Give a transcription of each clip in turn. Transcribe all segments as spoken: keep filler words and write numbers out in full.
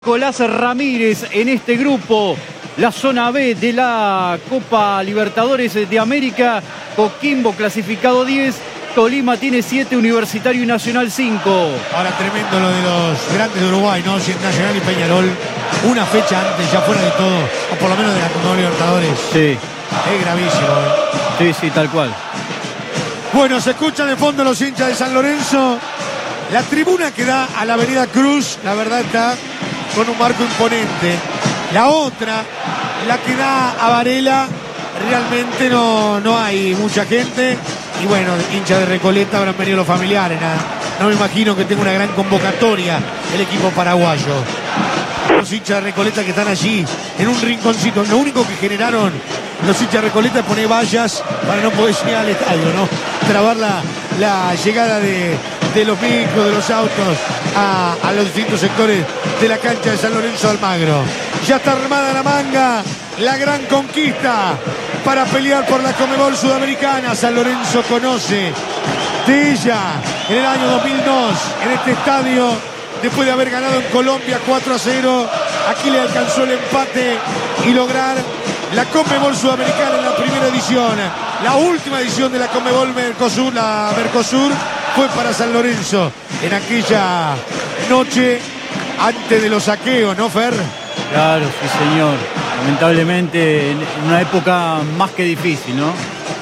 Nicolás Ramírez en este grupo, la zona B de la Copa Libertadores de América. Coquimbo clasificado diez, Tolima tiene siete, Universitario y Nacional cinco. Ahora tremendo lo de los grandes de Uruguay, ¿no? Nacional y Peñarol, una fecha antes, ya fuera de todo, o por lo menos de la Copa Libertadores. Sí. Es gravísimo, ¿eh? Sí, sí, tal cual. Bueno, se escuchan de fondo los hinchas de San Lorenzo. La tribuna que da a la Avenida Cruz, la verdad está con un marco imponente. La otra, la que da a Varela, realmente no, no hay mucha gente. Y bueno, hincha de Recoleta habrán venido los familiares. Nada. No me imagino que tenga una gran convocatoria el equipo paraguayo. Los hinchas de Recoleta que están allí en un rinconcito. Lo único que generaron los hinchas de Recoleta es poner vallas para no poder llegar al estadio, ¿no? Trabar la, la llegada de, de los micros, de los autos a, a los distintos sectores de la cancha de San Lorenzo de Almagro. Ya está armada la manga, la gran conquista para pelear por la Conmebol Sudamericana. San Lorenzo conoce de ella en el año dos mil dos, en este estadio, después de haber ganado en Colombia cuatro a cero. Aquí le alcanzó el empate y lograr la Conmebol Sudamericana en la primera edición. La última edición de la Conmebol Mercosur, la Mercosur, fue para San Lorenzo en aquella noche antes de los saqueos, ¿no, Fer? Claro, sí, señor. Lamentablemente en una época más que difícil, ¿no?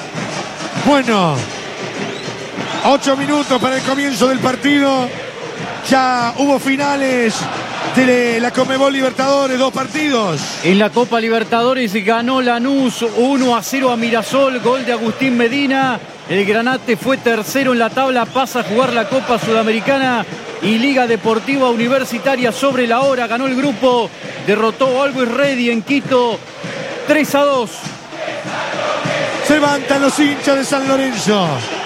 Bueno, ocho minutos para el comienzo del partido. Ya hubo finales de la Conmebol Libertadores, dos partidos. En la Copa Libertadores ganó Lanús uno a cero a Mirasol, gol de Agustín Medina. El Granate fue tercero en la tabla, pasa a jugar la Copa Sudamericana y Liga Deportiva Universitaria sobre la hora. Ganó el grupo, derrotó a Always Ready en Quito tres a dos. Se levantan los hinchas de San Lorenzo.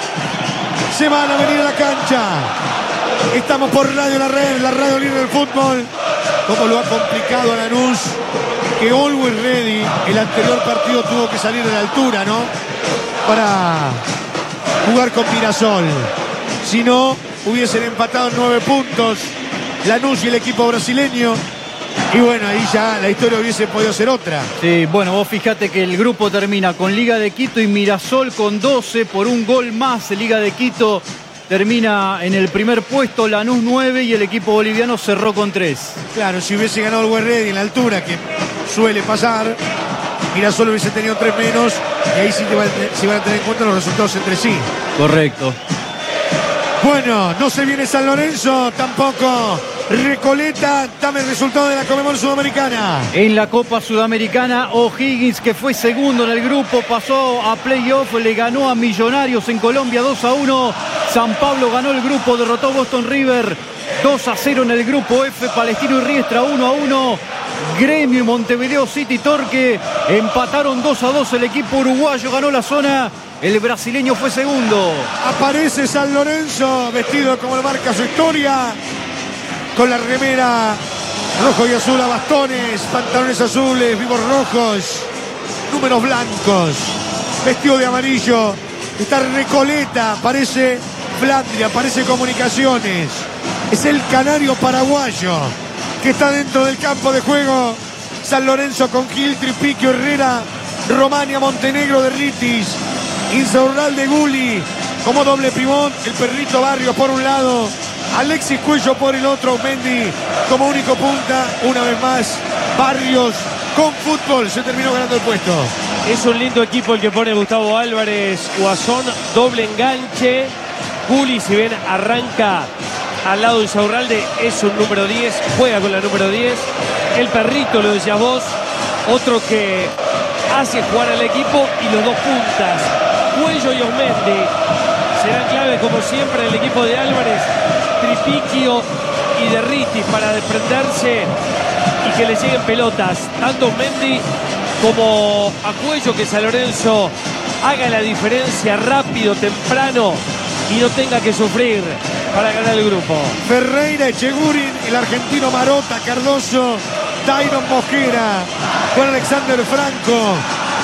Se van a venir a la cancha. Estamos por Radio La Red, la radio líder del fútbol. Cómo lo ha complicado a Lanús, que Always Ready, el anterior partido tuvo que salir de la altura, ¿no? Para jugar con Mirasol. Si no, hubiesen empatado nueve puntos Lanús y el equipo brasileño. Y bueno, ahí ya la historia hubiese podido ser otra. Sí, bueno, vos fíjate que el grupo termina con Liga de Quito y Mirasol con doce por un gol más. Liga de Quito termina en el primer puesto, Lanús nueve y el equipo boliviano cerró con tres. Claro, si hubiese ganado el Always Ready en la altura, que suele pasar, Mirasol hubiese tenido tres menos y ahí sí se van a tener en cuenta los resultados entre sí. Correcto. Bueno, no se viene San Lorenzo, tampoco Recoleta. Dame el resultado de la Conmebol Sudamericana. En la Copa Sudamericana, O'Higgins, que fue segundo en el grupo, pasó a playoff, le ganó a Millonarios en Colombia dos a uno. San Pablo ganó el grupo, derrotó Boston River dos a cero en el grupo F. Palestino y Riestra uno a uno. Gremio y Montevideo City Torque empataron dos a dos. El equipo uruguayo ganó la zona. El brasileño fue segundo. Aparece San Lorenzo vestido como lo marca su historia, con la remera rojo y azul a bastones, pantalones azules, vivos rojos, números blancos, vestido de amarillo. Está Recoleta, parece Flandria, parece Comunicaciones. Es el canario paraguayo que está dentro del campo de juego. San Lorenzo con Gil, Tripiquio, Herrera, Romania, Montenegro, de Ritis, Insaurral de Guli como doble pivot, el Perrito Barrios por un lado, Alexis Cuello por el otro, Mendy como único punta. Una vez más, Barrios con fútbol se terminó ganando el puesto. Es un lindo equipo el que pone Gustavo Álvarez. Guasón, doble enganche. Guli, si bien arranca al lado de Insaurralde, es un número diez, juega con la número diez. El Perrito, lo decías vos, otro que hace jugar al equipo, y los dos puntas, Cuello y Osmendi, serán claves como siempre el equipo de Álvarez, Tripiquio y de Ritis, para desprenderse y que le lleguen pelotas tanto a Osmendi como a Cuello, que San Lorenzo haga la diferencia rápido, temprano, y no tenga que sufrir para ganar el grupo. Ferreira, Echegurin, el argentino Marota, Cardoso, Dairon Mosquera, Juan Alexander Franco,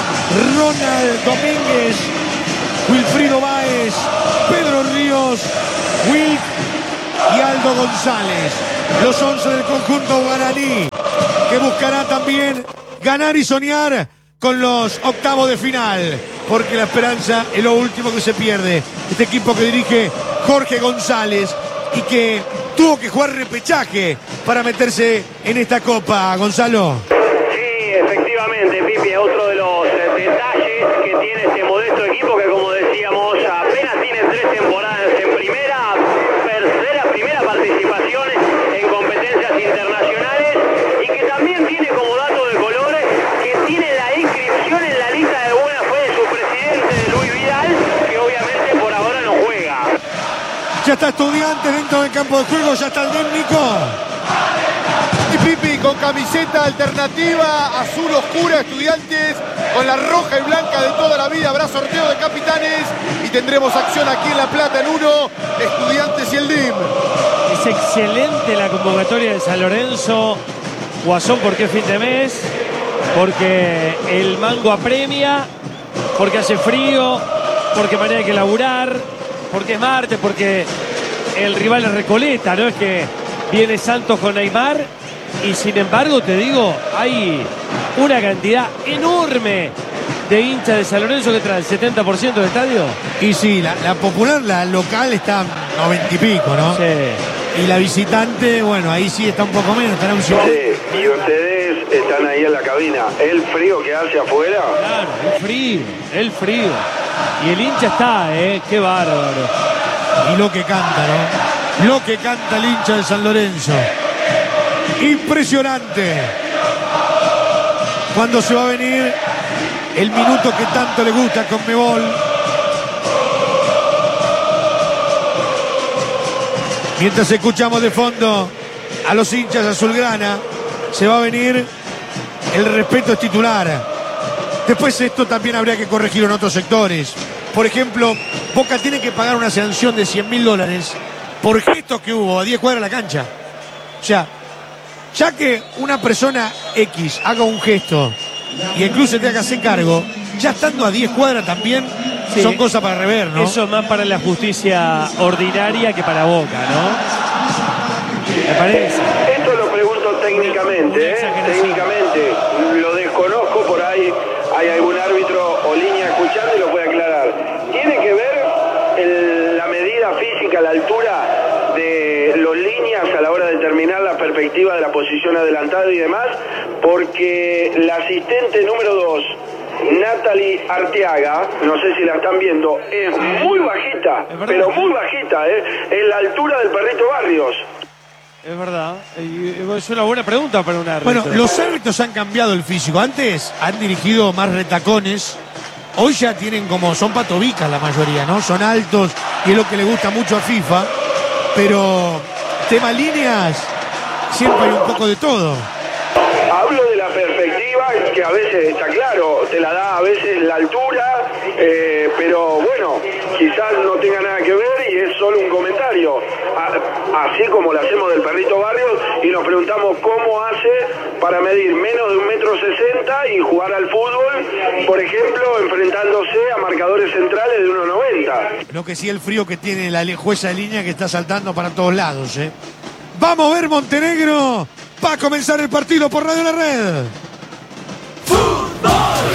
Ronald Domínguez, Wilfrido Báez, Pedro Ríos, Wilk y Aldo González. Los once del conjunto guaraní, que buscará también ganar y soñar con los octavos de final, porque la esperanza es lo último que se pierde. Este equipo que dirige Jorge González y que tuvo que jugar repechaje para meterse en esta copa, Gonzalo. Sí, efectivamente, Pipi, otro de los eh, detalles que tiene este modesto equipo que, como decíamos, apenas tiene tres temporadas en primera, tercera, primera participación en competencias internacionales y que también tiene como dato de color que tiene la inscripción en la lista de buena fe de su presidente, de Luis Vidal, que obviamente por ahora no juega. Ya está Estudiantes dentro del campo de juego, ya está el técnico. Y Pipi con camiseta alternativa, azul oscura, Estudiantes con la roja y blanca de toda la vida. Habrá sorteo de capitanes y tendremos acción aquí en La Plata en uno, Estudiantes y el D I M. Es excelente la convocatoria de San Lorenzo. Guasón, porque es fin de mes, porque el mango apremia, porque hace frío, porque mañana hay que laburar, porque es martes, porque el rival es Recoleta, no es que viene Santos con Neymar. Y sin embargo, te digo, hay una cantidad enorme de hinchas de San Lorenzo que trae el setenta por ciento del estadio. Y sí, la, la popular, la local está noventa y pico, ¿no? Sí. Y la visitante, bueno, ahí sí está un poco menos, estará un cincuenta. Sí, y ustedes están ahí en la cabina. El frío que hace afuera. Claro, el frío, el frío. Y el hincha está, ¿eh? Qué bárbaro. Y lo que canta, ¿no? Lo que canta el hincha de San Lorenzo. Impresionante. Cuando se va a venir el minuto que tanto le gusta a Conmebol. Mientras escuchamos de fondo a los hinchas azulgrana, se va a venir el respeto es titular. Después esto también habría que corregirlo en otros sectores. Por ejemplo, Boca tiene que pagar una sanción de cien mil dólares por gestos que hubo a diez cuadras de la cancha. O sea, ya que una persona X haga un gesto y incluso tenga que hacer cargo, ya estando a diez cuadras también, sí, son cosas para rever, ¿no? Eso es más para la justicia ordinaria que para Boca, ¿no? Me parece. Esto lo pregunto técnicamente, ¿eh? Técnicamente. Lo desconozco, por ahí hay algún árbitro o línea escuchando y lo puede aclarar. ¿Tiene que ver el, la medida física, la altura de los líneas a la hora de determinar la perspectiva de la posición adelantada y demás? Porque la asistente número dos, Natalie Arteaga, no sé si la están viendo, es muy bajita, pero muy bajita, ¿eh? Es la altura del Perrito Barrios. Es verdad. Es una buena pregunta para un árbitro. Bueno, los árbitros han cambiado el físico. Antes han dirigido más retacones. Hoy ya tienen como, son patobicas la mayoría, ¿no? Son altos y es lo que le gusta mucho a FIFA. Pero tema líneas, siempre hay un poco de todo. Hablo de la perspectiva, que a veces está claro, te la da a veces la altura, eh, pero bueno, quizás no tenga nada que ver y es solo un comentario. A, así como lo hacemos del Perrito Barrios y nos preguntamos cómo hace para medir menos de un metro sesenta y jugar al fútbol, por ejemplo, enfrentándose a marcadores centrales de uno noventa. Lo que sí, el frío que tiene la jueza de línea que está saltando para todos lados, ¿eh? Vamos a ver Montenegro. Va a comenzar el partido por Radio La Red. ¡Fútbol!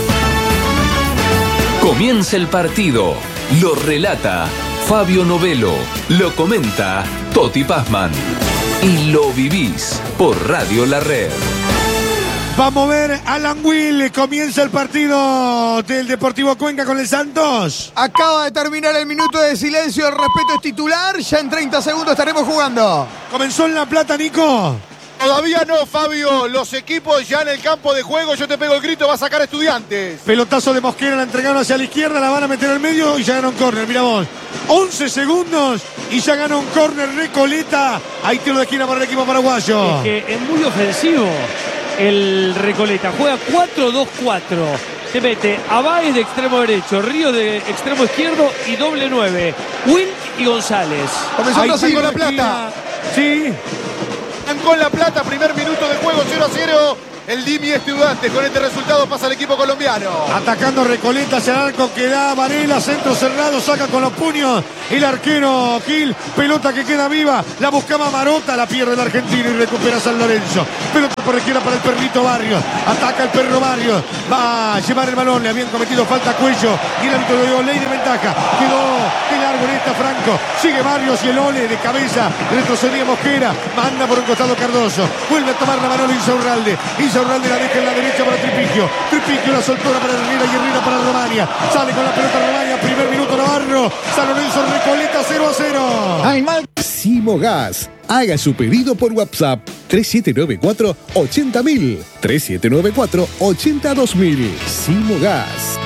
Comienza el partido. Lo relata Fabio Novelo. Lo comenta Toti Pazman. Y lo vivís por Radio La Red. Vamos a ver Alan Will. Comienza el partido del Deportivo Cuenca con el Santos. Acaba de terminar el minuto de silencio. El respeto es titular. Ya en treinta segundos estaremos jugando. Comenzó en La Plata, Nico. Todavía no, Fabio. Los equipos ya en el campo de juego. Yo te pego el grito, va a sacar Estudiantes. Pelotazo de Mosquera, la entregaron hacia la izquierda, la van a meter al medio y ya ganó un córner. Mira vos, once segundos y ya ganó un córner Recoleta. Hay tiro de esquina para el equipo paraguayo. Es que es muy ofensivo el Recoleta. Juega cuatro dos cuatro. Se mete a Báez de extremo derecho, Río de extremo izquierdo y doble nueve. Wink y González. Comenzó así con La Plata. Sí. Con La Plata, primer minuto de juego, cero a cero. el Dimi Estudiantes. Con este resultado pasa el equipo colombiano. Atacando Recoleta hacia el arco que da Varela, centro cerrado, saca con los puños el arquero Gil, pelota que queda viva, la buscaba Marota, la pierde el argentino y recupera San Lorenzo. Pelota por izquierda para el perrito Barrios, ataca el perro Barrios, va a llevar el balón, le habían cometido falta a Cuello y el árbitro dio ley de ventaja, quedó de largo en esta Franco, sigue Barrios y el ole de cabeza, retrocedía Mosquera, manda por un costado Cardoso, vuelve a tomar la mano Insaurralde, Insaurralde la deja en la derecha para Tripiquio, Tripiquio la soltura para Herrera y Herrera para Romania, sale con la pelota Romania, primer minuto Navarro, San Lorenzo Recoleta cero a cero. Al mal Simogas. Haga su pedido por WhatsApp tres siete nueve cuatro ochenta mil, tres siete nueve cuatro ochenta dos mil. Simogas.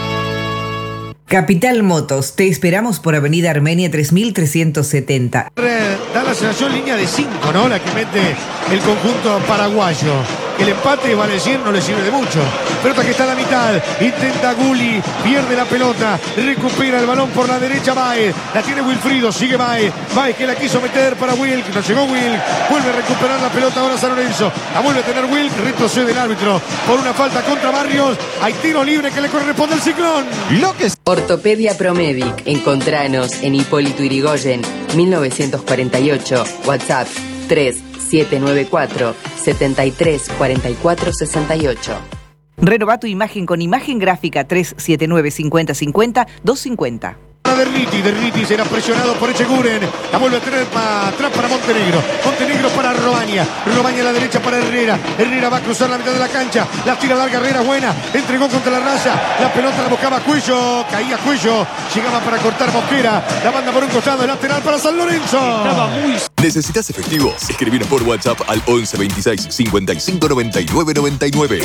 Capital Motos, te esperamos por Avenida Armenia tres mil trescientos setenta. Da la sensación línea de cinco, ¿no? La que mete el conjunto paraguayo. El empate, vale decir, no le sirve de mucho. Pelota que está a la mitad. Intenta Gulli. Pierde la pelota. Recupera el balón por la derecha Baez. La tiene Wilfrido. Sigue Baez. Baez que la quiso meter para Wilk. No llegó Wilk. Vuelve a recuperar la pelota ahora San Lorenzo. La vuelve a tener Wilk. Retrocede el árbitro por una falta contra Barrios. Hay tiro libre que le corresponde al Ciclón. Lo que es Ortopedia Promedic. Encontranos en Hipólito Yrigoyen mil novecientos cuarenta y ocho. WhatsApp tres siete nueve cuatro setenta y tres cuarenta y cuatro sesenta y ocho. Renova tu imagen con imagen gráfica tres siete nueve cincuenta cincuenta doscientos cincuenta. Derriti, Derriti será presionado por Echeguren. La vuelve a tener para atrás para Montenegro. Montenegro para Robaña. Robaña a la derecha para Herrera. Herrera va a cruzar la mitad de la cancha. La tira larga Herrera, buena. Entregó contra la raya. La pelota la buscaba Cuello. Caía Cuello. Llegaba para cortar Mosquera. La banda por un costado. Lateral para San Lorenzo. Estaba muy... ¿Necesitas efectivo? Escribir por WhatsApp al once veintiséis cincuenta y cinco noventa y nueve noventa y nueve.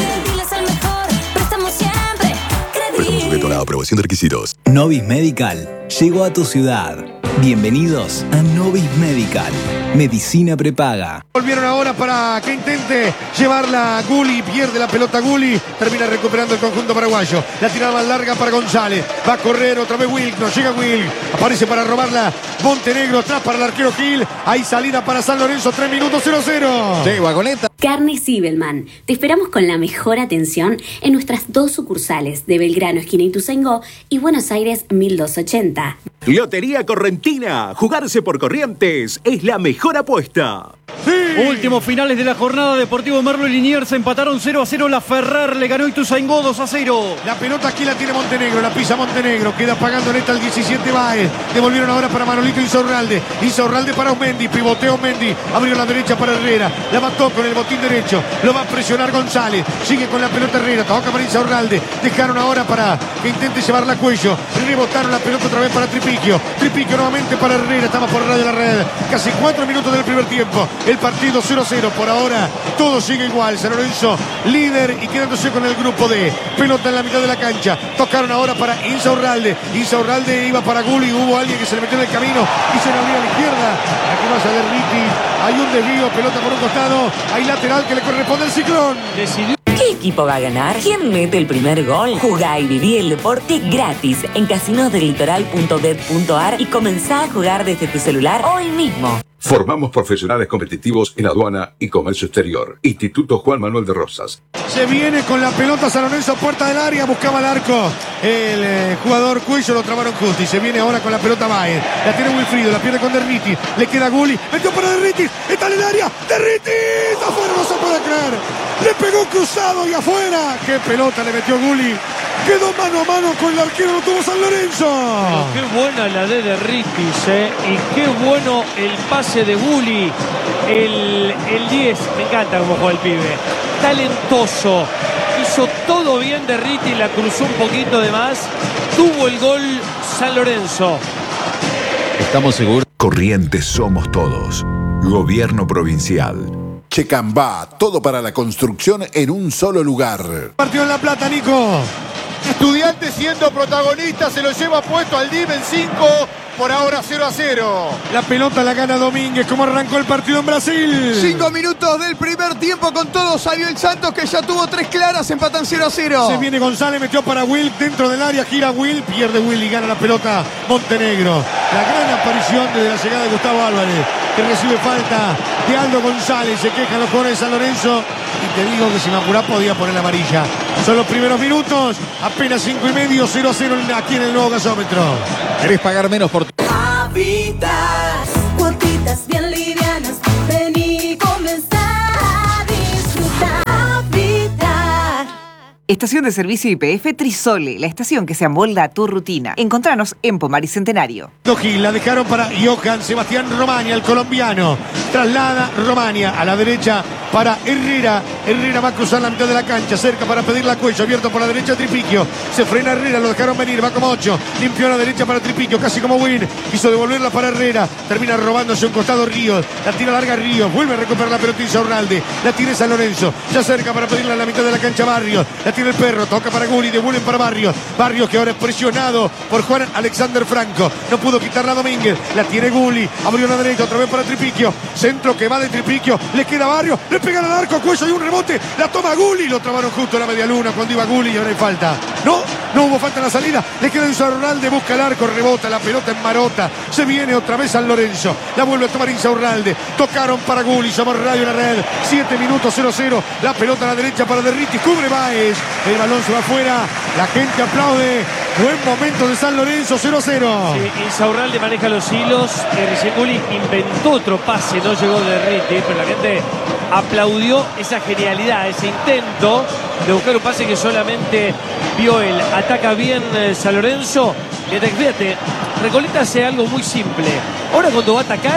Préstamo sujeto a la aprobación de requisitos. Novis Medical llegó a tu ciudad. Bienvenidos a Novis Medical. Medicina prepaga. Volvieron ahora para que intente llevarla Gulli. Pierde la pelota Gulli. Termina recuperando el conjunto paraguayo. La tirada más larga para González. Va a correr otra vez Wilk. No llega Wilk. Aparece para robarla Montenegro. Atrás para el arquero Gil. Hay salida para San Lorenzo. tres minutos cero cero. Sí, Vagoneta. Carne Sibelman. Te esperamos con la mejor atención en nuestras dos sucursales de Belgrano, esquina Ituzaingó, y Buenos Aires mil doscientos ochenta. Lotería Correntina. Jugarse por Corrientes es la mejor apuesta. Sí. Últimos finales de la jornada. Deportivo Merlo y Liniers empataron cero a cero. La Ferrer le ganó Ituzaingó dos a cero. La pelota aquí la tiene Montenegro. La pisa Montenegro. Queda pagando en esta el diecisiete Baez. Devolvieron ahora para Manolito Insaurralde. Insaurralde para Omendi. Pivoteo Omendi. Abrió la derecha para Herrera. La mató con el botín derecho. Lo va a presionar González. Sigue con la pelota Herrera. Toca para Insaurralde. Dejaron ahora para que intente llevarla a Cuello. Rebotaron la pelota otra vez para Tripiquio. Tripiquio nuevamente para Herrera. Estamos por radio de la red. Casi cuatro minutos del primer tiempo. El partido cero a cero. Por ahora todo sigue igual. San Lorenzo líder y quedándose con el grupo D. Pelota en la mitad de la cancha. Tocaron ahora para Insaurralde. Insaurralde iba para Gulli. Hubo alguien que se le metió en el camino y se le abrió a la izquierda. Aquí vaya Derriti. Hay un desvío. Pelota por un costado. Hay lateral que le corresponde al Ciclón. Decidió. ¿Qué equipo va a ganar? ¿Quién mete el primer gol? Jugá y viví el deporte gratis en casinos del litoral punto bet punto ar y comenzá a jugar desde tu celular hoy mismo. Formamos profesionales competitivos en aduana y comercio exterior. Instituto Juan Manuel de Rosas. Se viene con la pelota San Lorenzo, puerta del área, buscaba el arco. El eh, jugador Cuello lo trabaron justo y se viene ahora con la pelota Baez. La tiene Wilfrido, la pierde con Derriti. Le queda Gulli, metió para Derriti. Está en el área, Derriti. Afuera, no se puede creer. Le pegó cruzado y afuera. Qué pelota le metió Gulli. Quedó mano a mano con el arquero, lo tuvo San Lorenzo. Pero qué buena la de Derritis, ¿eh? Y qué bueno el pase de Gulli. El, el diez, me encanta cómo juega el pibe. Talentoso. Hizo todo bien Derriti, la cruzó un poquito de más. Tuvo el gol San Lorenzo. Estamos seguros. Corrientes somos todos. Gobierno provincial. Checambá, todo para la construcción en un solo lugar. Partió en La Plata, Nico. Estudiantes siendo protagonista, se lo lleva puesto al D I M en cinco, por ahora cero a cero. La pelota la gana Domínguez, como arrancó el partido en Brasil. Cinco minutos del primer tiempo con todo, salió el Santos que ya tuvo tres claras, empatan cero a cero. Se viene González, metió para Will dentro del área, gira Will, pierde Will y gana la pelota Montenegro. La gran aparición desde la llegada de Gustavo Álvarez, que recibe falta de Aldo González, se quejan los jugadores de San Lorenzo. y te digo que si me apurá podía poner la amarilla. Son los primeros minutos, apenas cinco y medio, cero a cero aquí en el nuevo gasómetro. ¿Querés pagar menos por Habitat, cuotitas bien livianas, vení y comenzá a disfrutar. Habitat. Estación de servicio Y P F Trisole, la estación que se amolda a tu rutina. Encontranos en Pomar y Centenario. Gil, la dejaron para Johan Sebastián Romagna, el colombiano. Traslada Romagna a la derecha para Herrera. Herrera va a cruzar la mitad de la cancha, cerca para pedir la Cuello, abierto por la derecha Tripiquio. Se frena Herrera, lo dejaron venir, va como ocho. Limpió a la derecha para Tripiquio, casi como Win. Quiso devolverla para Herrera, termina robándose un costado Ríos. La tira larga Ríos, vuelve a recuperar la pelota Insaurralde. La tiene San Lorenzo, ya cerca para pedirla a la mitad de la cancha Barrios. La tiene el perro, toca para Gulli, devuelven para Barrios. Barrios que ahora es presionado por Juan Alexander Franco. No pudo quitarla a Domínguez, la tiene Gulli, abrió la derecha, otra vez para Tripiquio. Centro que va de Tripiquio, le queda Barrios, le pegan al arco, Cuello y un rebote, la toma Gulli, lo trabaron justo a la media luna cuando iba Gulli y ahora hay falta. No, no hubo falta en la salida, le queda Insaurralde, busca el arco, rebota, la pelota en Marota, se viene otra vez San Lorenzo, la vuelve a tomar Insaurralde, tocaron para Gulli, somos Radio en la red, siete minutos cero cero, la pelota a la derecha para Derriti, cubre Baez, el balón se va afuera, la gente aplaude, buen momento de San Lorenzo, cero cero. Sí, Insaurralde maneja los hilos, eh, recién Gulli inventó otro pase, no llegó Derriti, pero la gente aplaudió esa genialidad, ese intento de buscar un pase que solamente vio él. Ataca bien eh, San Lorenzo. Y fíjate, Recoleta hace algo muy simple. Ahora cuando va a atacar,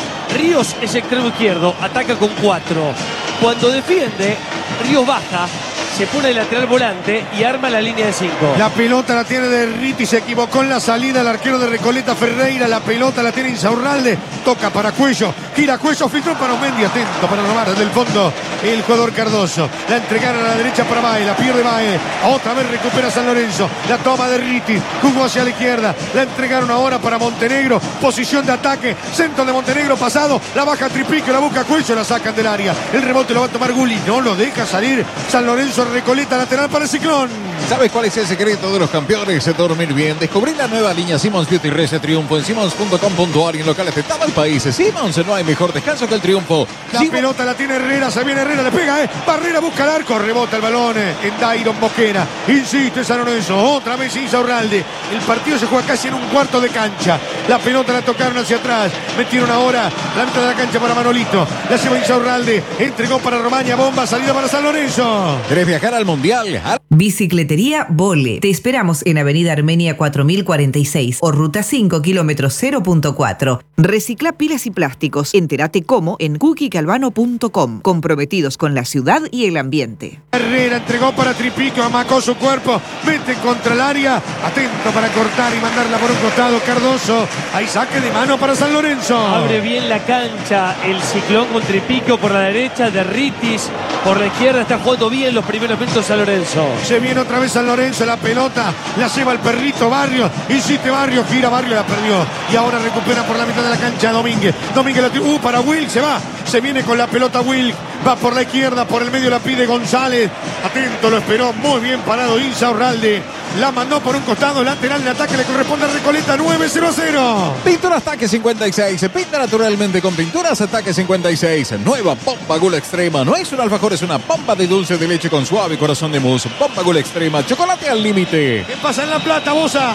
Ríos es extremo izquierdo, ataca con cuatro. Cuando defiende, Ríos baja, se pone el lateral volante y arma la línea de cinco. La pelota la tiene Derriti, se equivocó en la salida el arquero de Recoleta Ferreira. La pelota la tiene Insaurralde, toca para Cuello, gira Cuello, filtró para Omendi, atento para robar desde el fondo el jugador Cardoso. La entregaron a la derecha para Baez, la pierde Baez, otra vez recupera San Lorenzo, la toma Derriti, jugó hacia la izquierda, la entregaron ahora para Montenegro, posición de ataque, centro de Montenegro pasado, la baja Tripiquio, la busca Cuello, la sacan del área, el rebote lo va a tomar Gulli, no lo deja salir San Lorenzo. Recoleta lateral para el Ciclón. ¿Sabes cuál es el secreto de los campeones? Dormir bien. Descubrí la nueva línea Simmons Beauty Rest Triunfo en simmons punto com punto a r y en locales de todo el país. Simmons, no hay mejor descanso que el triunfo. La Simmons. Pelota la tiene Herrera, se viene Herrera, le pega, eh. Barrera busca el arco, rebota el balón eh, en Dairon Mosquera. Insiste San Lorenzo, otra vez Insaurralde. El partido se juega casi en un cuarto de cancha. La pelota la tocaron hacia atrás. Metieron ahora la mitad de la cancha para Manolito. La lleva Insaurralde, entregó para Romagna, bomba, salida para San Lorenzo. ¿Querés viajar al Mundial? Bicicletería Vole. Te esperamos en Avenida Armenia cuatro mil cuarenta y seis o Ruta cinco, kilómetro cero punto cuatro. Recicla pilas y plásticos. Entérate cómo en cookie calvano punto com. Comprometidos con la ciudad y el ambiente. Herrera entregó para Tripiquio, amacó su cuerpo, mete contra el área, atento para cortar y mandarla por un costado Cardoso. Hay saque de mano para San Lorenzo. Abre bien la cancha el Ciclón con Tripiquio por la derecha, Derritis por la izquierda, está jugando bien los primeros minutos San Lorenzo. Se viene otra vez San Lorenzo, la pelota la lleva el perrito Barrios, insiste Barrios, gira Barrios, la perdió y ahora recupera por la mitad de la cancha Domínguez. Domínguez la uh, para Will, se va, se viene con la pelota Will, va por la izquierda, por el medio la pide González, atento, lo esperó, muy bien parado Insaurralde, la mandó por un costado, lateral de ataque le corresponde a Recoleta, nueve cero cero. Pinturas Ataque cincuenta y seis, se pinta naturalmente con Pinturas Ataque cincuenta y seis, nueva pompa Gula Extrema, no es un alfajor, es una pompa de dulce de leche con suave corazón de mousse, pompa Gula Extrema, chocolate al límite. ¿Qué pasa en La Plata, Bosa?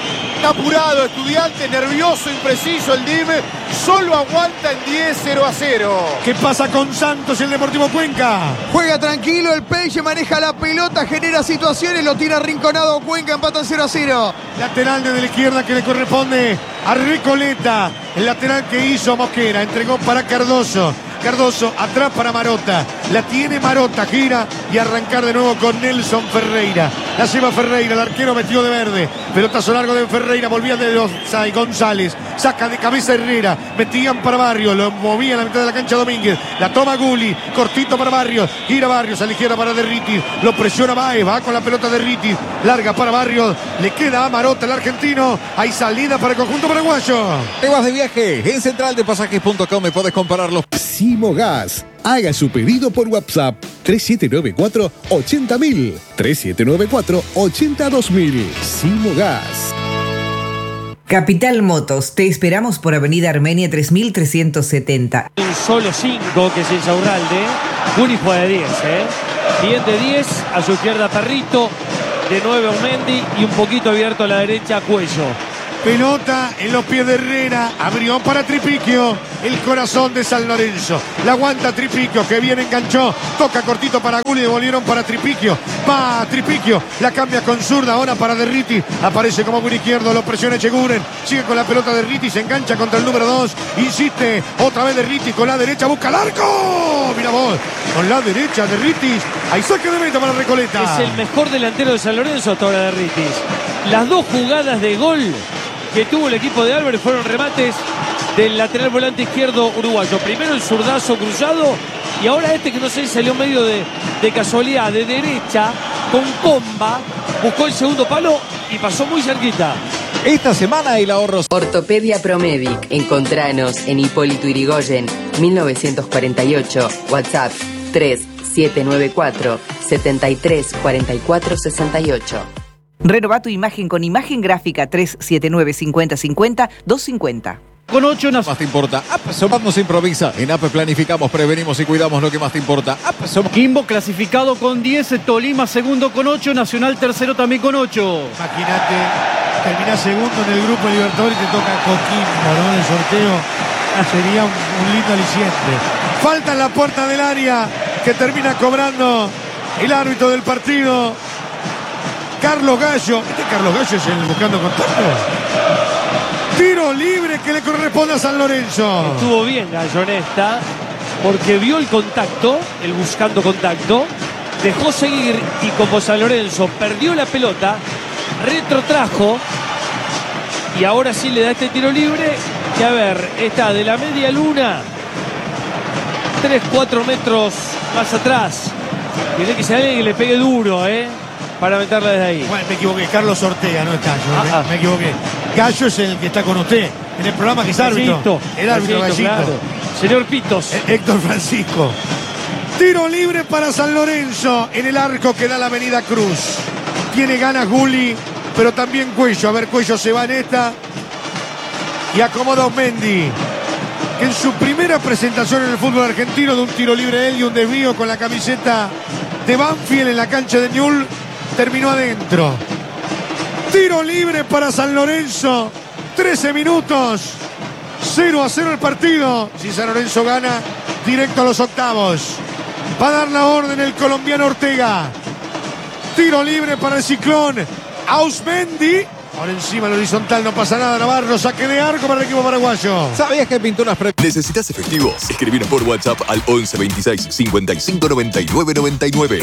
Apurado, Estudiante, nervioso, impreciso el D I M, solo aguanta en diez, cero a cero. ¿Qué pasa con Santos y el Deportivo Cuenca? Juega tranquilo, el Peixe maneja la pelota, genera situaciones, lo tira rinconado Cuenca, empatan cero a cero. Lateral desde la izquierda que le corresponde a Recoleta. El lateral que hizo Mosquera, entregó para Cardoso. Cardoso atrás para Marota, la tiene Marota, gira y arrancar de nuevo con Nelson Ferreira. La lleva Ferreira, el arquero metió de verde, pelotazo largo de Ferreira, volvía de Dosa y González, saca de cabeza Herrera, metían para Barrios, lo movía a la mitad de la cancha Domínguez, la toma Gulli, cortito para Barrios, gira Barrios a la izquierda para Derriti, lo presiona Baez, va con la pelota Derriti, larga para Barrios, le queda a Marota el argentino, hay salida para el conjunto paraguayo. Te vas de viaje, en central de pasajes punto com me podés comparar los... Simogas. Haga su pedido por WhatsApp tres siete nueve cuatro, ochenta mil, tres siete nueve cuatro, ochenta dos mil. Simogas. Capital Motos, te esperamos por Avenida Armenia tres mil trescientos setenta. Un solo cinco que es Insaurralde. Gulli juega de diez, ¿eh? Bien de diez, a su izquierda Perrito, de nueve Aumendi y un poquito abierto a la derecha Cuello. Pelota en los pies de Herrera. Abrió para Tripiquio. El corazón de San Lorenzo. La aguanta Tripiquio, que bien enganchó. Toca cortito para Gulli. Devolvieron para Tripiquio. Va Tripiquio. La cambia con zurda. Ahora para Derriti. Aparece como buen izquierdo. Lo presiona Echeguren. Sigue con la pelota Derriti. Se engancha contra el número dos. Insiste. Otra vez Derriti con la derecha. Busca el arco. Mira vos. Con la derecha Derriti. Hay saque de meta para Recoleta. Es el mejor delantero de San Lorenzo hasta ahora, Derriti. Las dos jugadas de gol que tuvo el equipo de Álvarez fueron remates del lateral volante izquierdo uruguayo. Primero el zurdazo cruzado y ahora este que no sé si salió medio de, de casualidad, de derecha, con comba, buscó el segundo palo y pasó muy cerquita. Esta semana el ahorro. Ortopedia Promedic. Encontranos en Hipólito Yrigoyen, mil novecientos cuarenta y ocho. WhatsApp tres siete nueve cuatro siete tres cuatro cuatro seis ocho. Renová tu imagen con imagen gráfica tres siete nueve cinco cero cinco cero dos cinco cero. Con ocho más te importa. App Somad nos improvisa. En App planificamos, prevenimos y cuidamos lo que más te importa. App Somad. Quimbo clasificado con diez, Tolima segundo con ocho, Nacional tercero también con ocho. Imagínate, terminás segundo en el grupo Libertadores y te toca Coquimbo, ¿no? En el sorteo sería un, un lindo aliciente. Falta en la puerta del área que termina cobrando el árbitro del partido, Carlos Gallo. Este Carlos Gallo es el buscando contacto. Tiro libre que le corresponde a San Lorenzo. Estuvo bien Gallo en esta, porque vio el contacto, el buscando contacto, dejó seguir y como San Lorenzo perdió la pelota, retrotrajo y ahora sí le da este tiro libre que, a ver, está de la media luna tres cuatro metros más atrás. Tiene que ser alguien que le pegue duro, ¿eh? Para meterla desde ahí. Bueno, me equivoqué, Carlos Ortega, no es Gallo, ¿eh? Me equivoqué. Gallo es el que está con usted en el programa, que es árbitro. Gallito, el árbitro Gallito, Gallito. claro. Señor Pitos. Eh, Héctor Francisco. Tiro libre para San Lorenzo en el arco que da la Avenida Cruz. Tiene ganas Gulli, pero también Cuello. A ver, Cuello se va en esta y acomoda a Aumendi, que en su primera presentación en el fútbol argentino, de un tiro libre él y un desvío con la camiseta de Banfield en la cancha de Newell's, terminó adentro. Tiro libre para San Lorenzo. trece minutos. cero a cero el partido. Si San Lorenzo gana, directo a los octavos. Va a dar la orden el colombiano Ortega. Tiro libre para el Ciclón. Ausmendi. Ahora encima el horizontal, no pasa nada. Navarro, saque de arco para el equipo paraguayo. ¿Sabías que Pinturas Pre... ¿Necesitas efectivos? Escribinos por WhatsApp al once veintiséis cincuenta y cinco noventa y nueve noventa y nueve.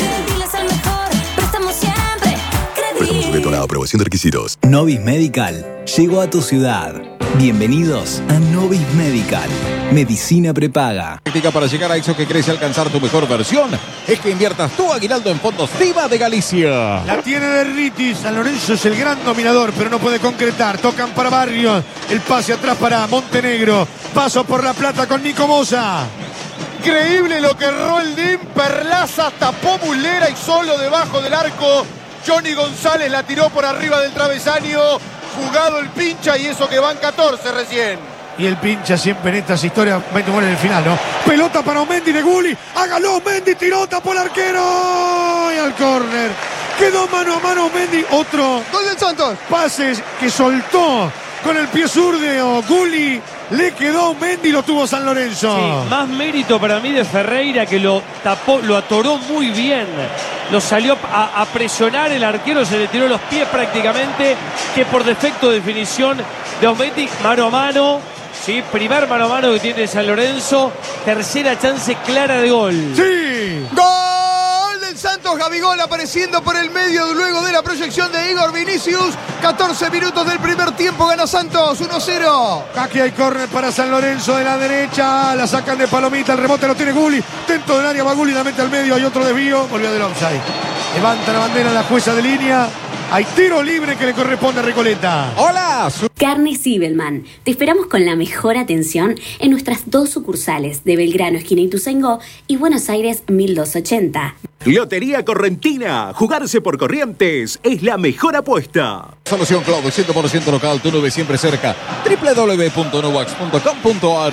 Préstamo sujeto a la aprobación de requisitos. Novis Medical llegó a tu ciudad. Bienvenidos a Novis Medical. Medicina prepaga. Práctica para llegar a eso que crees y alcanzar tu mejor versión es que inviertas tu aguinaldo en Fondos Tiva de Galicia. La tiene Derriti. San Lorenzo es el gran dominador, pero no puede concretar. Tocan para Barrios. El pase atrás para Montenegro. Paso por La Plata con Nico Moza. Increíble lo que erró el D I M. Perlaza tapó Muslera y solo debajo del arco Johnny González la tiró por arriba del travesaño. Jugado el pincha y eso que van catorce recién. Y el pincha siempre en estas historias va a tomar en el final, ¿no? Pelota para Aumendi de Gulli. Hágalo, Aumendi, tiró, tapó el arquero. Y al córner. Quedó mano a mano Aumendi. Otro. Gol del Santos. Pases que soltó con el pie zurdo Gulli. Le quedó Aumendi y lo tuvo San Lorenzo. Sí, más mérito para mí de Ferreira, que lo tapó, lo atoró muy bien. Lo salió a, a presionar, el arquero se le tiró los pies prácticamente, que por defecto de definición de Aumendi, mano a mano. Sí, primer mano a mano que tiene San Lorenzo. Tercera chance clara de gol. ¡Sí! ¡Gol del Santos! Gabigol apareciendo por el medio luego de la proyección de Igor Vinicius. catorce minutos del primer tiempo, gana Santos uno cero. Aquí hay córner para San Lorenzo de la derecha. La sacan de palomita, el rebote lo tiene Gulli. Dentro del área va Gulli, la mete al medio. Hay otro desvío, volvió del offside. Levanta la bandera la jueza de línea. Hay tiro libre que le corresponde a Recoleta. ¡Hola! Carnes Zibelman. Te esperamos con la mejor atención en nuestras dos sucursales de Belgrano, esquina Ituzaingó, y Buenos Aires mil doscientos ochenta. Lotería Correntina. Jugarse por Corrientes es la mejor apuesta. Solución Cloud, cien por ciento local, tu nube siempre cerca. doble u doble u doble u punto novax punto com punto a r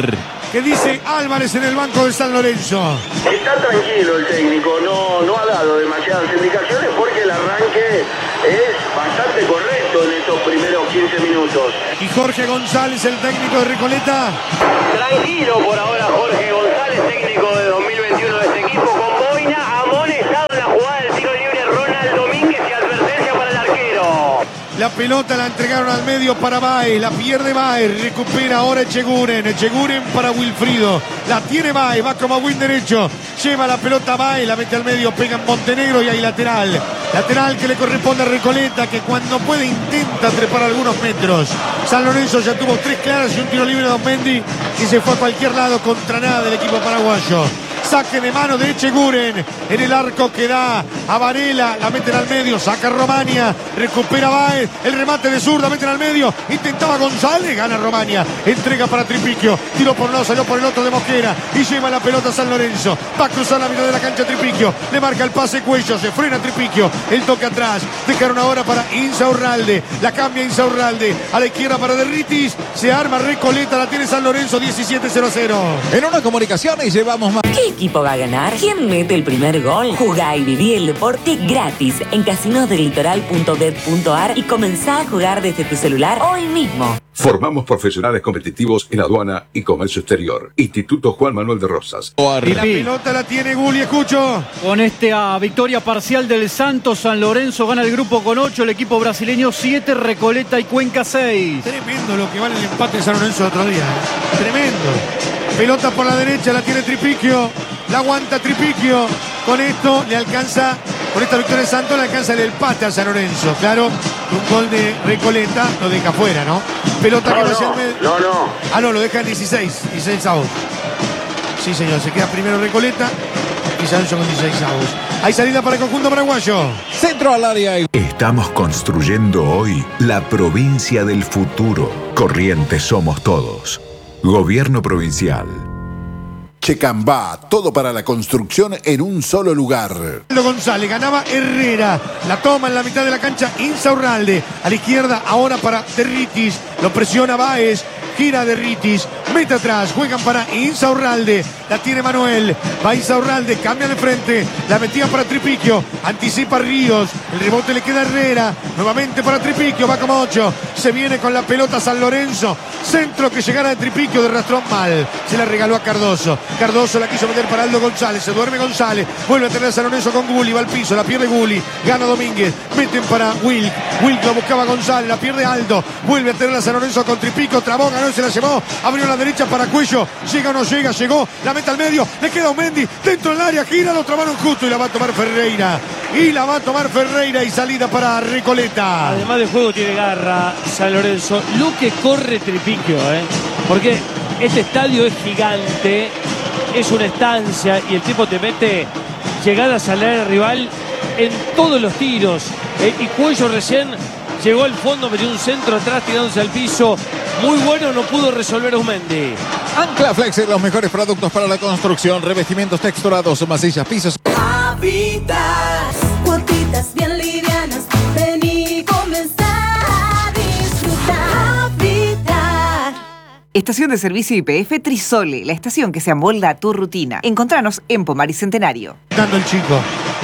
que dice Álvarez en el banco de San Lorenzo. Está tranquilo el técnico, no, no ha dado demasiadas indicaciones porque el arranque es bastante correcto en estos primeros quince minutos. Y Jorge González, el técnico de Recoleta. Tranquilo por ahora Jorge González, técnico de dos mil veintiuno de este equipo, con boina, amonestado en la jugada del tiro libre Ronald Domínguez y advertencia para el arquero. La pelota la entregaron al medio para Baez, la pierde Baez, recupera ahora Echeguren, Echeguren para Wilfrido, la tiene Baez, va como a win derecho, lleva la pelota Baez, la mete al medio, pega en Montenegro y hay lateral, lateral que le corresponde a Recoleta, que cuando puede intenta trepar algunos metros. San Lorenzo ya tuvo tres claras y un tiro libre de Osmendi y se fue a cualquier lado contra nada del equipo paraguayo. Saque de mano de Echeguren en el arco que da a Varela, la meten al medio, saca Romania, recupera Baez, el remate de zurda, meten al medio, intentaba González, gana Romania, entrega para Tripiquio, tiro por no, salió por el otro de Mosquera y lleva la pelota a San Lorenzo, va a cruzar la mitad de la cancha Tripiquio, le marca el pase Cuello, se frena Tripiquio, el toque atrás, dejaron ahora para Insaurralde, la cambia Insaurralde, a la izquierda para Derritis, se arma Recoleta, la tiene San Lorenzo, diecisiete cero cero. En una comunicación y llevamos más. ¿Qué equipo va a ganar? ¿Quién mete el primer gol? Jugá y viví el deporte gratis en casinos del litoral punto bet punto ar y comenzá a jugar desde tu celular hoy mismo. Formamos profesionales competitivos en aduana y comercio exterior. Instituto Juan Manuel de Rosas. Y la pelota la tiene Gulli, escucho. Con esta victoria parcial del Santos, San Lorenzo gana el grupo con ocho, el equipo brasileño siete, Recoleta y Cuenca seis. Tremendo lo que vale el empate de San Lorenzo el otro día. ¿eh? Tremendo. Pelota por la derecha, la tiene Tripiquio. La aguanta Tripiquio. Con esto le alcanza, con esta victoria de Santos le alcanza el empate a San Lorenzo. Claro, un gol de Recoleta lo deja fuera, ¿no? Pelota no, que no, hacia el medio. No, no. Ah, no, lo deja en dieciséis. dieciséis avos. Sí, señor, se queda primero Recoleta y San Lorenzo con dieciséis avos. Hay salida para el conjunto paraguayo. Centro al área. Y... Estamos construyendo hoy la provincia del futuro. Corrientes somos todos. Gobierno provincial. Checambá, todo para la construcción en un solo lugar. González, ganaba Herrera, la toma en la mitad de la cancha Insaurralde, a la izquierda ahora para Derritis, lo presiona Baez, gira Derritis, mete atrás, juegan para Insaurralde, la tiene Manuel, va Insaurralde, cambia de frente, la metía para Tripiquio, anticipa Ríos, el rebote le queda a Herrera, nuevamente para Tripiquio, va como ocho, se viene con la pelota San Lorenzo, centro que llegara de Tripiquio de rastrón mal, se la regaló a Cardoso, Cardoso la quiso meter para Aldo González, se duerme González, vuelve a tener a San Lorenzo con Gulli, va al piso, la pierde Gulli, gana Domínguez, meten para Wilk, Wilk lo buscaba González, la pierde Aldo, vuelve a tener a San Lorenzo con Tripiquio, trabó, ganó, se la llevó, abrió la derecha para Cuello, llega o no llega, llegó, la mete al medio, le queda un Mendy, dentro del área, gira, lo trabaron justo y la va a tomar Ferreira, y la va a tomar Ferreira y salida para Recoleta. Además de juego tiene garra San Lorenzo, lo que corre Tripiquio, ¿eh? Porque este estadio es gigante, es una estancia y el tipo te mete llegadas al área rival en todos los tiros. Eh, y Cuello recién llegó al fondo, metió un centro atrás tirándose al piso. Muy bueno, no pudo resolver Osmendi. Ancla Flex, los mejores productos para la construcción, revestimientos texturados, masillas, pisos. Habitat, cuotitas bien livianas, ven y comenzá a disfrutar. Habitat. Estación de servicio Y P F Trisole, la estación que se amolda a tu rutina. Encontranos en Pomar y Centenario. Dando el chico.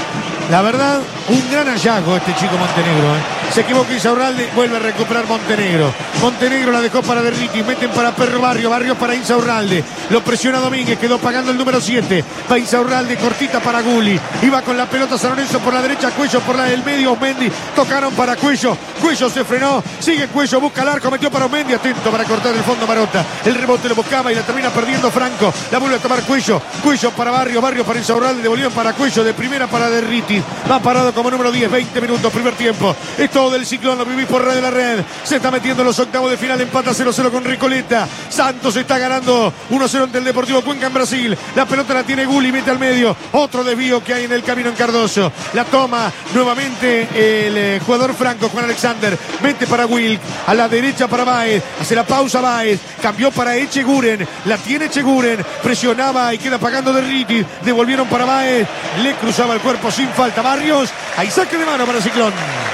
La verdad, un gran hallazgo este chico Montenegro. ¿eh? Se equivocó Insaurralde, vuelve a recuperar Montenegro. Montenegro la dejó para Derritis, meten para Perro Barrio, Barrio para Insaurralde. Lo presiona Domínguez, quedó pagando el número siete. Va Insaurralde, cortita para Gulli. Iba con la pelota San Lorenzo por la derecha, Cuello por la del medio, Osmendi. Tocaron para Cuello, Cuello se frenó, sigue Cuello, busca el arco, metió para Osmendi, atento para cortar el fondo Marota. El rebote lo buscaba y la termina perdiendo Franco. La vuelve a tomar Cuello, Cuello para Barrio, Barrio para Insaurralde, devolvieron para Cuello, de primera para Derritis. Va parado como número diez, veinte minutos, primer tiempo. Es todo del Ciclón, lo vivís por Radio La Red. Se está metiendo en los octavos de final, empata cero cero con Recoleta. Santos está ganando uno cero ante el Deportivo Cuenca en Brasil. La pelota la tiene Gulli, mete al medio. Otro desvío que hay en el camino en Cardoso. La toma nuevamente el eh, jugador franco, Juan Alexander. Mete para Wilk, a la derecha para Baez. Hace la pausa Baez. Cambió para Echeguren. La tiene Echeguren. Presionaba y queda pagando Derritis. Devolvieron para Baez. Le cruzaba el cuerpo sin falta. Barrios. Hay saque de mano para Ciclón.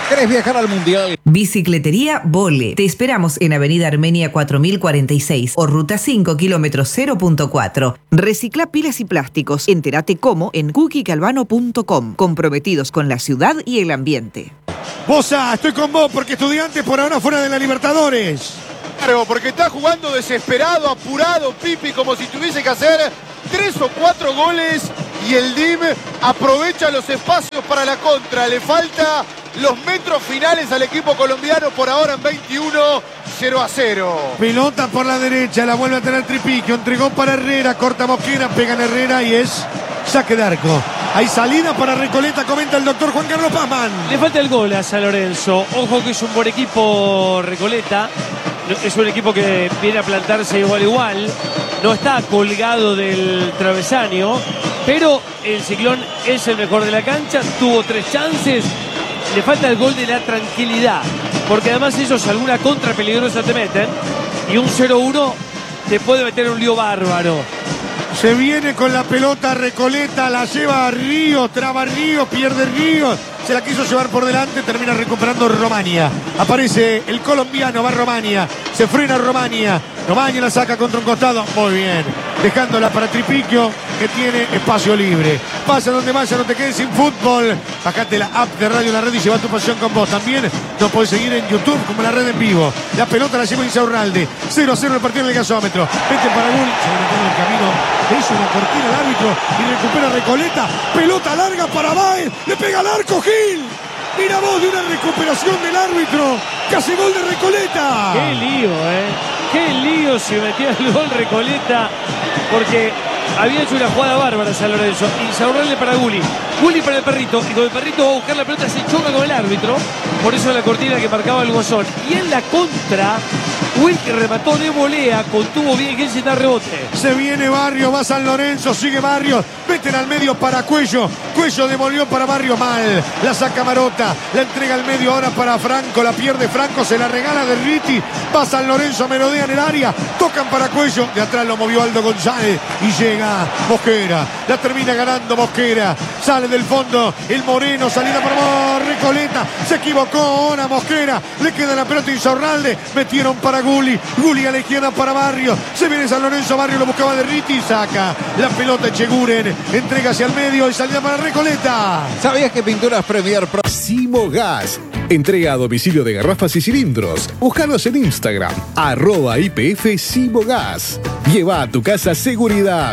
¿Querés viajar al Mundial? Bicicletería Vole. Te esperamos en Avenida Armenia cuatro mil cuarenta y seis o Ruta cinco, kilómetro cero punto cuatro. Recicla pilas y plásticos. Entérate cómo en cookie calvano punto com. Comprometidos con la ciudad y el ambiente. Bosa, estoy con vos porque Estudiantes por ahora fuera de la Libertadores. Claro, porque está jugando desesperado, apurado, Pipi, como si tuviese que hacer tres o cuatro goles y el D I M aprovecha los espacios para la contra. Le falta los metros finales al equipo colombiano, por ahora en veintiuno, cero a cero. Pelota por la derecha, la vuelve a tener Tripiquio, entregó para Herrera, corta Mosquera, pega en Herrera y es saque de arco. Hay salida para Recoleta, comenta el doctor Juan Carlos Pazman. Le falta el gol a San Lorenzo. Ojo que es un buen equipo Recoleta. Es un equipo que viene a plantarse igual igual. No está colgado del travesaño, pero el Ciclón es el mejor de la cancha. Tuvo tres chances. Le falta el gol de la tranquilidad, porque además ellos alguna contra peligrosa te meten y un cero uno te puede meter en un lío bárbaro. Se viene con la pelota Recoleta, la lleva a Ríos, traba Ríos, pierde Ríos, se la quiso llevar por delante, termina recuperando Romania. Aparece el colombiano, va Romania, se frena Romania, Romania la saca contra un costado, muy bien, dejándola para Tripiquio, que tiene espacio libre. Pasa donde vaya, no te quedes sin fútbol. Bajate la app de Radio La Red y lleva tu pasión con vos. También nos podés seguir en YouTube como La Red en vivo. La pelota la lleva Insaurralde, cero a cero el partido en el gasómetro. Vete para Gul, se viene todo el camino, le hizo una cortina al árbitro y recupera Recoleta. Pelota larga para Baez, le pega al arco Gil. Mira vos, de una recuperación del árbitro, que hace gol de Recoleta. Qué lío, eh. Qué lío si metía el gol Recoleta, porque había hecho una jugada bárbara San Lorenzo. Insaurralde para Guli, Guli para el Perrito, y con el Perrito va a buscar la pelota, se choca con el árbitro. Por eso la cortina que marcaba el Gozón. Y en la contra, Will, que remató de volea, contuvo bien que sin dar rebote. Se viene Barrio, va San Lorenzo, sigue Barrio, meten al medio para Cuello, Cuello devolvió para Barrio, mal, la saca Marota, la entrega al medio ahora para Franco, la pierde Franco, se la regala de Riti, va San Lorenzo, merodea en el área, tocan para Cuello, de atrás lo movió Aldo González y llega Mosquera, la termina ganando Mosquera, sale del fondo el Moreno, salida para Recoleta, se equivocó ahora Mosquera, le queda la pelota Insaurralde, metieron para Guli, Guli a la izquierda para Barrio, se viene San Lorenzo, Barrio lo buscaba de Riti, saca la pelota Echeguren, entrega hacia el medio y salida para Recoleta. ¿Sabías que Pinturas Premier Pro? Simogas. Entrega a domicilio de garrafas y cilindros. Búscanos en Instagram, arroba I P F Simogas. Lleva a tu casa seguridad.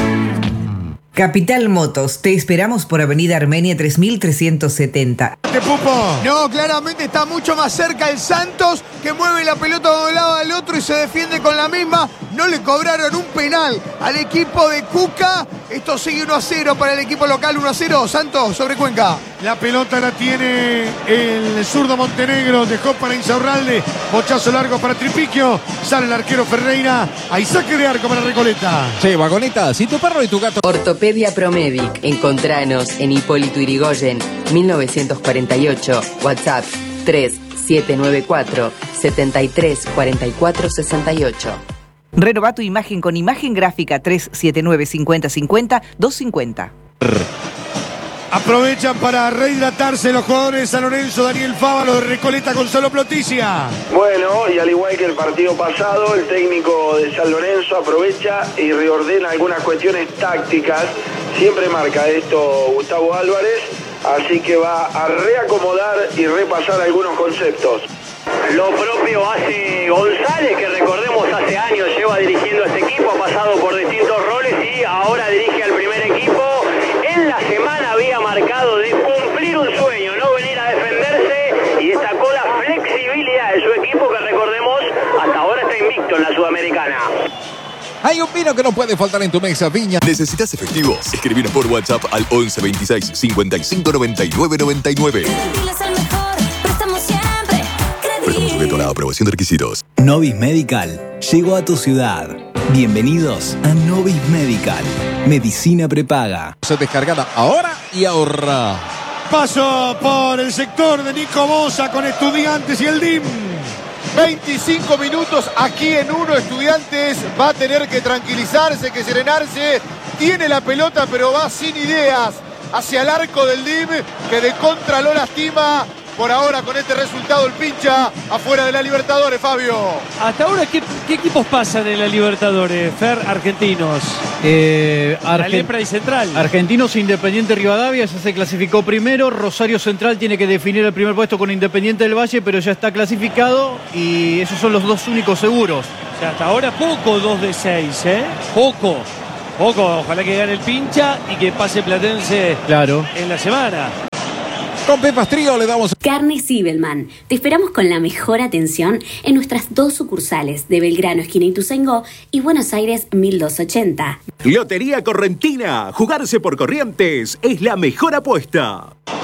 Capital Motos, te esperamos por Avenida Armenia tres mil trescientos setenta. ¿Qué pupo? No, claramente está mucho más cerca el Santos, que mueve la pelota de un lado al otro y se defiende con la misma. No le cobraron un penal al equipo de Cuca. Esto sigue uno a cero para el equipo local, uno a cero. Santos sobre Cuenca. La pelota la tiene el zurdo Montenegro, dejó para Insaurralde, bochazo largo para Tripiquio, sale el arquero Ferreira, hay saque de arco para Recoleta. Sí, vagoneta, si tu perro y tu gato... Ortopedia Promedic, encontranos en Hipólito Yrigoyen, mil novecientos cuarenta y ocho, WhatsApp tres siete nueve cuatro, siete tres cuatro cuatro seis ocho. Renova tu imagen con imagen gráfica tres siete nueve cinco cero cinco cero dos cinco cero. Aprovechan para rehidratarse los jugadores de San Lorenzo, Daniel Fávalo de Recoleta, Gonzalo Ploticia. Bueno, y al igual que el partido pasado, el técnico de San Lorenzo aprovecha y reordena algunas cuestiones tácticas. Siempre marca esto Gustavo Álvarez, así que va a reacomodar y repasar algunos conceptos. Lo propio hace González, que recordemos hace años lleva dirigiendo a este equipo, ha pasado por distintos roles y ahora dirige al primer equipo. En la semana había marcado de cumplir un sueño, no venir a defenderse, y destacó la flexibilidad de su equipo, que recordemos hasta ahora está invicto en la Sudamericana. Hay un vino que no puede faltar en tu mesa, Viña. ¿Necesitas efectivos? Escribinos por WhatsApp al once veintiséis cincuenta y cinco noventa y nueve noventa y nueve. Préstamo sujeto a la aprobación de requisitos. Novis Medical llegó a tu ciudad. Bienvenidos a Novis Medical. Medicina prepaga. Se descargada ahora y ahorra. Paso por el sector de Nico Bosa con Estudiantes y el D I M. veinticinco minutos aquí en uno. Estudiantes va a tener que tranquilizarse, que serenarse. Tiene la pelota, pero va sin ideas hacia el arco del D I M, que de contra lo lastima. por ahora con este resultado el pincha afuera de la Libertadores, Fabio. Hasta ahora, ¿qué, qué equipos pasan en la Libertadores, Fer? Argentinos. Eh, La Argen- Lepra y Central. Argentinos, Independiente Rivadavia, ya se clasificó primero. Rosario Central tiene que definir el primer puesto con Independiente del Valle, pero ya está clasificado y esos son los dos únicos seguros. O sea, hasta ahora poco dos de seis, ¿eh? Poco. Poco. Ojalá que gane el pincha y que pase Platense Claro. en la semana. Con Pepas Trío le damos... Carne Sibelman. Te esperamos con la mejor atención en nuestras dos sucursales de Belgrano, esquina Ituzaingó, y Buenos Aires mil doscientos ochenta. Lotería Correntina. Jugarse por Corrientes es la mejor apuesta.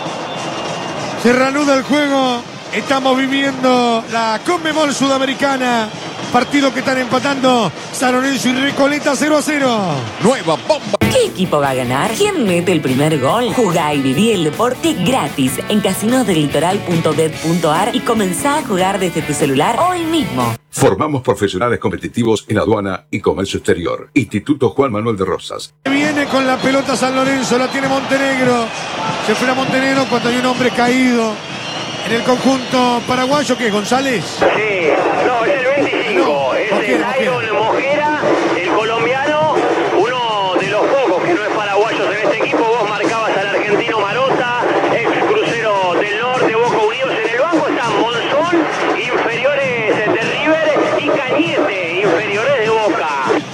Se reanuda el juego. Estamos viviendo la Conmebol Sudamericana. Partido que están empatando San Lorenzo y Recoleta cero a cero. Nueva bomba. ¿Qué equipo va a ganar? ¿Quién mete el primer gol? Jugá y viví el deporte gratis en casinos del litoral punto bet punto ar y comenzá a jugar desde tu celular hoy mismo. Formamos profesionales competitivos en aduana y comercio exterior. Instituto Juan Manuel de Rosas. Viene con la pelota San Lorenzo, la tiene Montenegro. Se fue a Montenegro cuando hay un hombre caído. En el conjunto paraguayo, ¿qué? ¿González? Sí, no, es el veinticinco, No, es Mosquera, el Iron Mosquera, el colombiano, uno de los pocos que no es paraguayos en este equipo. Vos marcabas al argentino Marota, ex crucero del norte, Boca Unidos. En el banco están Monzón, inferiores de River, y Cañete, inferiores de Boca.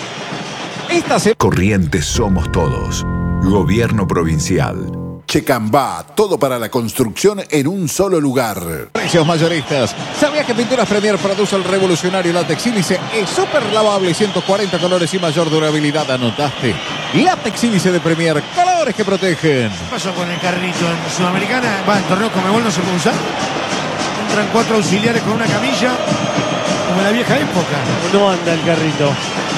Esta se... Corrientes somos todos. Gobierno provincial. Checambá, todo para la construcción en un solo lugar. Precios mayoristas. ¿Sabías que Pinturas Premier produce el revolucionario látex sílice? Es súper lavable, ciento cuarenta colores y mayor durabilidad. ¿Anotaste? Látex sílice de Premier, colores que protegen. ¿Qué pasó con el carrito en Sudamericana? Va, en torneo Conmebol no se puede usar. Entran cuatro auxiliares con una camilla, como en la vieja época. No anda el carrito.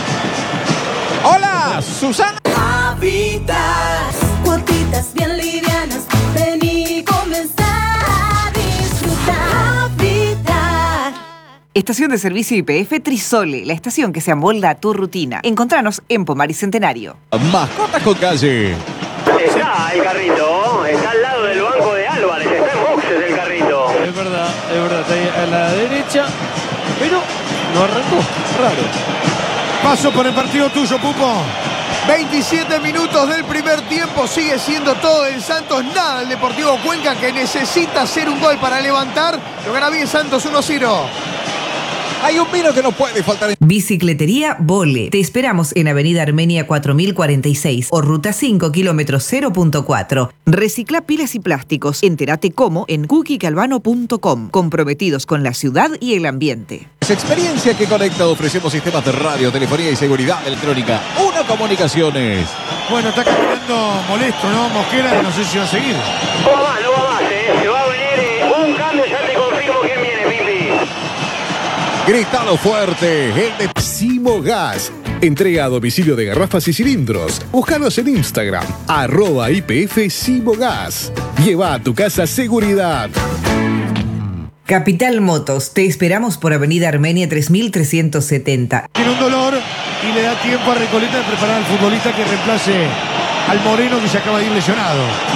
¡Hola, Susana! Habitas, cuotitas bien livianas, vení y comenzá a disfrutar. Habitat. Estación de servicio Y P F Trisole, la estación que se amolda a tu rutina. Encontranos en Pomar y Centenario. Mascotas con calle. Está el carrito, está al lado del banco de Álvarez, está en boxes el carrito. Es verdad, es verdad. Está ahí a la derecha, pero no arrancó. Raro. Paso por el partido tuyo, Pupo. veintisiete minutos del primer tiempo, sigue siendo todo el Santos, nada el Deportivo Cuenca, que necesita hacer un gol para levantar. Lo gana bien Santos uno cero. Hay un vino que no puede faltar en... Bicicletería Vole. Te esperamos en Avenida Armenia cuatro mil cuarenta y seis o Ruta cinco, kilómetro cero punto cuatro. Recicla pilas y plásticos. Entérate cómo en cookie calvano punto com. Comprometidos con la ciudad y el ambiente. Es experiencia que conecta. Ofrecemos sistemas de radio, telefonía y seguridad electrónica. Uno Comunicaciones. Bueno, está caminando molesto, ¿no? Mosquera, no sé si va a seguir. No va más, no va más, eh. Se va a venir eh, un cambio, ya te confirmo quién viene, Pipi. Gritalo fuerte. El de... Simogas. Entrega a domicilio de garrafas y cilindros. Búscanos en Instagram. Arroba I P F Simogas. Lleva a tu casa seguridad. Capital Motos. Te esperamos por Avenida Armenia tres mil trescientos setenta. Tiene un dolor y le da tiempo a Recoleta de preparar al futbolista que reemplace al Moreno, que se acaba de ir lesionado.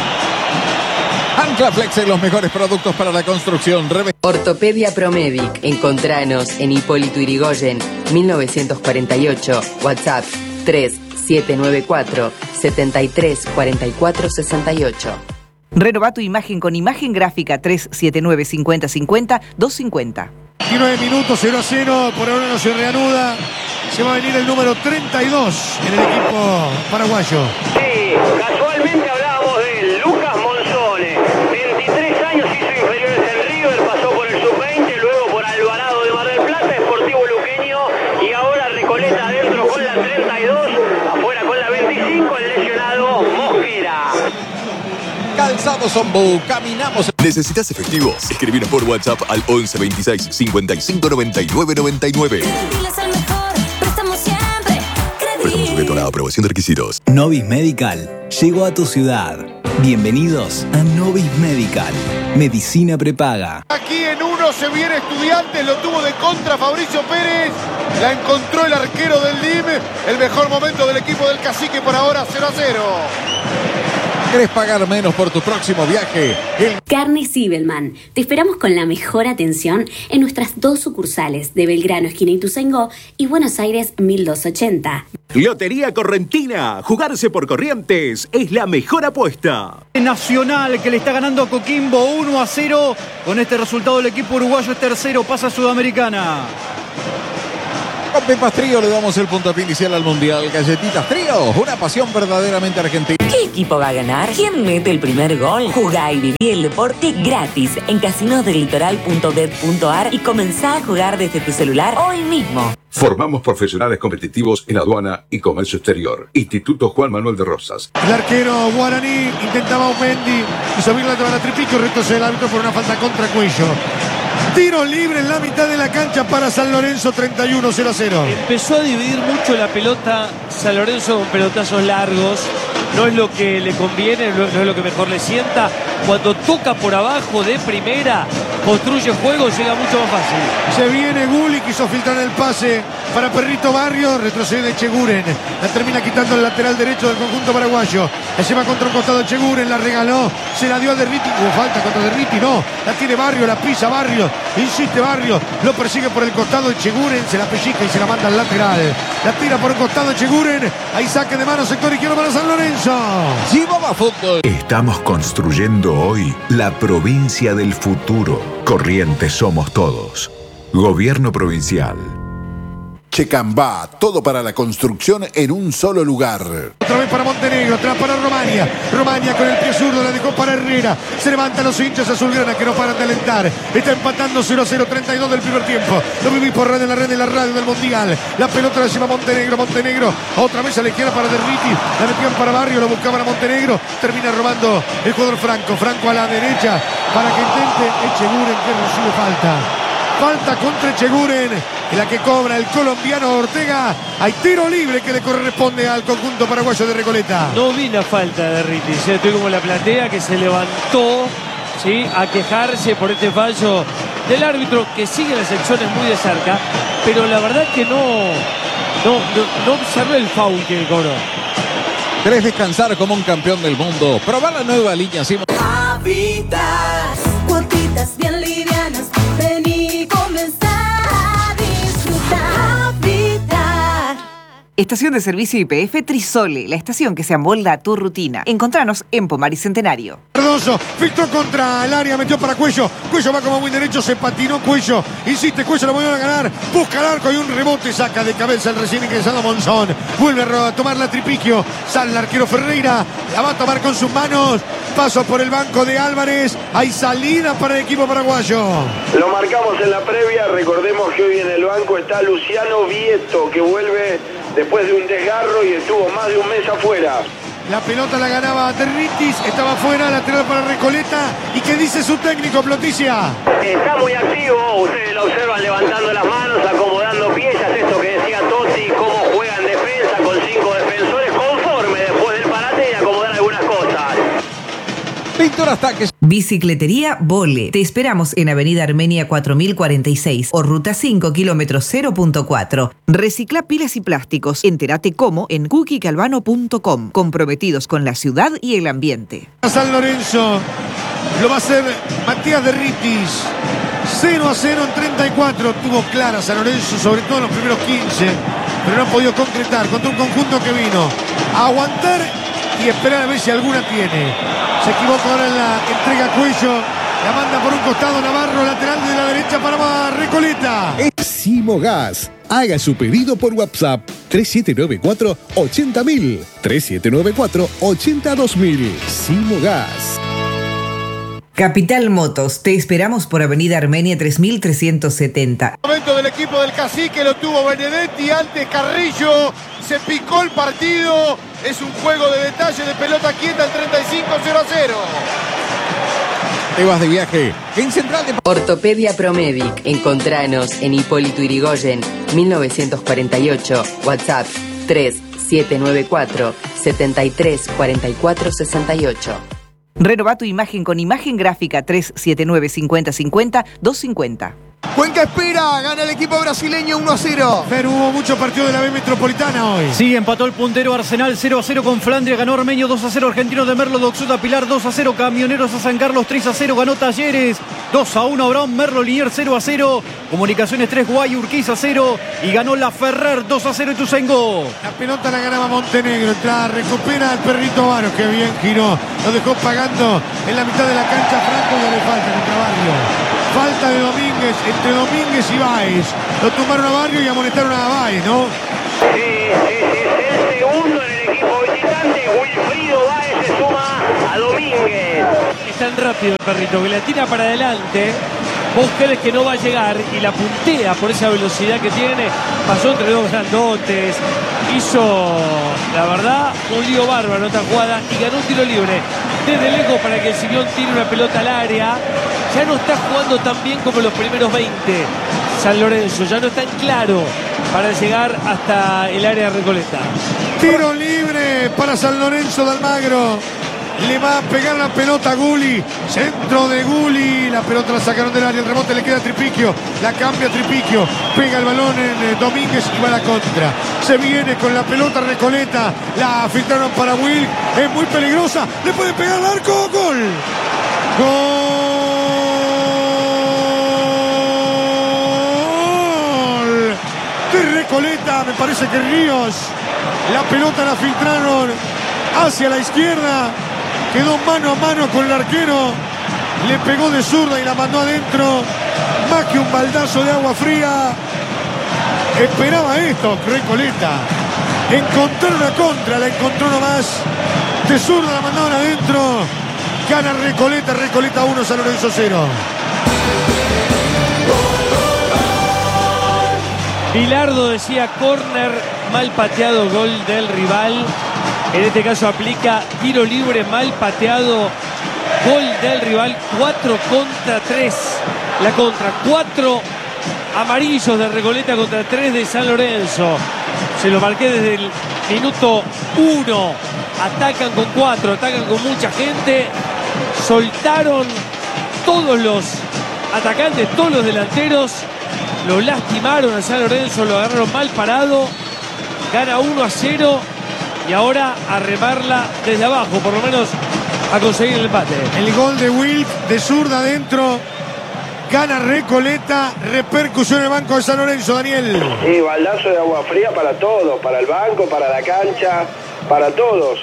Ancla Flex en los mejores productos para la construcción. Reve... Ortopedia Promedic. Encontranos en Hipólito Yrigoyen, mil novecientos cuarenta y ocho. WhatsApp tres siete nueve cuatro, siete tres cuatro cuatro seis ocho. Renova tu imagen con imagen gráfica tres siete nueve cinco cero cinco cero dos cinco cero. diecinueve minutos, cero a cero. Por ahora no se reanuda. Se va a venir el número treinta y dos en el equipo paraguayo. Sí, casualmente hablábamos de él, Lucas Monzone. veintitrés años, hizo inferiores en River, pasó por el sub veinte, luego por Alvarado de Mar del Plata, Sportivo Luqueño, y ahora Recoleta adentro con la treinta y dos, afuera con la veinticinco, el lesionado Mosquera. Calzado Sombu, caminamos. ¿Necesitas efectivo? Escribinos por WhatsApp al once veintiséis cincuenta y cinco noventa y nueve noventa y nueve. Credibil es el mejor, préstamo siempre. Préstamo Credibil. sujeto a la aprobación de requisitos. Novis Medical llegó a tu ciudad. Bienvenidos a Novis Medical. Medicina prepaga. Aquí en uno se viene Estudiantes, lo tuvo de contra Fabricio Pérez. La encontró el arquero del D I M. El mejor momento del equipo del Cacique por ahora, cero a cero. ¿Querés pagar menos por tu próximo viaje? El... Carne Sibelman. Te esperamos con la mejor atención en nuestras dos sucursales de Belgrano, esquina Ituzaingó, y Buenos Aires mil doscientos ochenta. Lotería Correntina. Jugarse por Corrientes es la mejor apuesta. Nacional que le está ganando a Coquimbo uno a cero. Con este resultado el equipo uruguayo es tercero, pasa a Sudamericana. Con Pepas Trío le damos el puntapié inicial al Mundial. Galletitas Trío, una pasión verdaderamente argentina. ¿Qué equipo va a ganar? ¿Quién mete el primer gol? Jugá y viví el deporte gratis en casinos del litoral punto bet punto ar y comenzá a jugar desde tu celular hoy mismo. Formamos profesionales competitivos en aduana y comercio exterior. Instituto Juan Manuel de Rosas. El arquero guaraní intentaba un Mendy y subir la tabla tripico, retrocede el árbitro por una falta contra Cuello. Tiro libre en la mitad de la cancha para San Lorenzo, treinta y uno cero a cero. Empezó a dividir mucho la pelota San Lorenzo con pelotazos largos. No es lo que le conviene, no es lo que mejor le sienta. Cuando toca por abajo de primera, construye juego, llega mucho más fácil. Se viene Gulli, quiso filtrar el pase para Perrito Barrio, retrocede Cheguren. La termina quitando el lateral derecho del conjunto paraguayo. La lleva contra un costado Cheguren, la regaló, se la dio a Derriti. Hubo falta contra Derriti, no. La tiene Barrio, la pisa Barrio. Insiste Barrio, lo persigue por el costado de Cheguren, se la pellizca y se la manda al lateral. La tira por el costado de Cheguren. Ahí saque de mano, sector izquierdo para San Lorenzo. Chivaba Fútbol. Estamos construyendo hoy la provincia del futuro. Corrientes somos todos. Gobierno provincial. Checambá, todo para la construcción en un solo lugar. Otra vez para Montenegro, atrás para Romania. Romania con el pie zurdo, la dejó para Herrera. Se levantan los hinchas azulgrana que no paran de alentar. Está empatando cero a cero, treinta y dos del primer tiempo. Lo viví por radio en la red de la radio del Mundial. La pelota la lleva Montenegro, Montenegro. Otra vez a la izquierda para Derriti. La metían para Barrio, lo buscaban a Montenegro. Termina robando el jugador Franco. Franco a la derecha para que intente Echeguren, que recibe falta. Falta contra Echeguren, en la que cobra el colombiano Ortega. Hay tiro libre que le corresponde al conjunto paraguayo de Recoleta. No vi la falta de Derriti, estoy como la platea que se levantó, ¿sí?, a quejarse por este fallo del árbitro que sigue las acciones muy de cerca, pero la verdad que no, no, no, no observé el foul que le cobró. ¿Querés descansar como un campeón del mundo? Probá la nueva línea Simón. Habitas, cuotitas bien livianas. Vení, comenzá a disfrutar. Habitat. Estación de servicio I P F Trisole, la estación que se amolda a tu rutina. Encontranos en Pomar y Centenario. Cardoso, filtró contra el área, metió para Cuello. Cuello va como muy derecho, se patinó Cuello. Insiste, Cuello, lo volvió a ganar. Busca el arco y un rebote, saca de cabeza el recién ingresado Monzón. Vuelve a tomar la Tripiquio. Sale el arquero Ferreira, la va a tomar con sus manos. Paso por el banco de Álvarez. Hay salida para el equipo paraguayo. Lo marcamos en la previa. Recordemos que hoy en el banco está Luciano Vieto, que vuelve después de un desgarro y estuvo más de un mes afuera. La pelota la ganaba Derritis, estaba fuera, lateral para Recoleta. ¿Y qué dice su técnico, Ploticia? Está muy activo, ustedes lo observan levantando las manos, acomodando piezas, esto que decía Totti, cómo juega en defensa con cinco defensores, conforme después del parate y acomodar algunas cosas. Víctor Ataques. Bicicletería Vole. Te esperamos en Avenida Armenia cuatro mil cuarenta y seis o Ruta cinco, kilómetro cero punto cuatro. Recicla pilas y plásticos. Entérate cómo en cookie calvano punto com. Comprometidos con la ciudad y el ambiente. San Lorenzo lo va a hacer Matías Derritis. cero a cero en treinta y cuatro. Tuvo clara San Lorenzo, sobre todo en los primeros quince, pero no ha podido concretar contra un conjunto que vino a aguantar y esperar a ver si alguna tiene. Se equivoca ahora en la entrega Cuello. La manda por un costado Navarro, lateral de la derecha para Recoleta. Simogas. Haga su pedido por WhatsApp tres siete nueve cuatro, ochenta mil. tres siete nueve cuatro, ochenta dos mil. Simogas. Capital Motos, te esperamos por Avenida Armenia tres mil trescientos setenta. Momento del equipo del Cacique, lo tuvo Benedetti, antes Carrillo, se picó el partido, es un juego de detalle de pelota quieta, el treinta y cinco cero a cero. Te vas de viaje en Central de... Ortopedia Promedic, encontranos en Hipólito Yrigoyen, mil novecientos cuarenta y ocho, WhatsApp tres siete nueve cuatro, siete tres cuatro cuatro seis ocho. Renova tu imagen con imagen gráfica tres siete nueve cincuenta cincuenta doscientos cincuenta. Cuenca espera, gana el equipo brasileño uno a cero. Pero hubo muchos partidos de la B Metropolitana hoy. Sí, empató el puntero Arsenal cero a cero con Flandria, ganó Armenio dos a cero, Argentino de Merlo, Doxuta Pilar dos a cero, Camioneros a San Carlos tres a cero, ganó Talleres dos a uno, Abraham Merlo Liniers cero a cero, Comunicaciones tres, Guay Urquiza cero y ganó la Ferrer dos a cero Ituzaingó. La pelota la ganaba Montenegro, entra, recupera al perrito Varo, que bien giró, lo dejó pagando en la mitad de la cancha Franco, y le falta contra Barrio. Falta de Domínguez, entre Domínguez y Báez. Lo tumbaron a Barrio y amonestaron a Báez, ¿no? Sí, sí, sí, es el segundo en el equipo visitante. Wilfrido Báez se suma a Domínguez. Es tan rápido el perrito que la tira para adelante. Vos crees que no va a llegar y la puntea por esa velocidad que tiene. Pasó entre dos grandotes. Hizo, la verdad, un lío bárbaro en otra jugada y ganó un tiro libre desde lejos para que el Ciclón tire una pelota al área. Ya no está jugando tan bien como los primeros veinte. San Lorenzo ya no está tan claro para llegar hasta el área de Recoleta. Tiro libre para San Lorenzo de Almagro. Le va a pegar la pelota a Gulli. Centro de Gulli. La pelota la sacaron del área. El rebote le queda a Tripiquio. La cambia Tripiquio. Pega el balón en eh, Domínguez y va a la contra. Se viene con la pelota Recoleta. La filtraron para Will. Es muy peligrosa. Le puede pegar al arco. Gol. Gol. De Recoleta. Me parece que Ríos. La pelota la filtraron hacia la izquierda. Quedó mano a mano con el arquero. Le pegó de zurda y la mandó adentro. Más que un baldazo de agua fría. Esperaba esto, Recoleta. Encontrar una contra, la encontró nomás. De zurda la mandaron adentro. Gana Recoleta, Recoleta uno, San Lorenzo cero. Bilardo decía córner, mal pateado, gol del rival. En este caso aplica tiro libre, mal pateado, gol del rival. Cuatro contra tres. La contra, cuatro amarillos de Recoleta contra tres de San Lorenzo. Se lo marqué desde el minuto uno. Atacan con cuatro, atacan con mucha gente. Soltaron todos los atacantes, todos los delanteros. Lo lastimaron a San Lorenzo, lo agarraron mal parado. Gana uno a cero. Y ahora a remarla desde abajo, por lo menos a conseguir el empate. El gol de Wilk de zurda adentro. Gana Recoleta. Repercusión en el banco de San Lorenzo, Daniel. Sí, baldazo de agua fría para todos. Para el banco, para la cancha, para todos.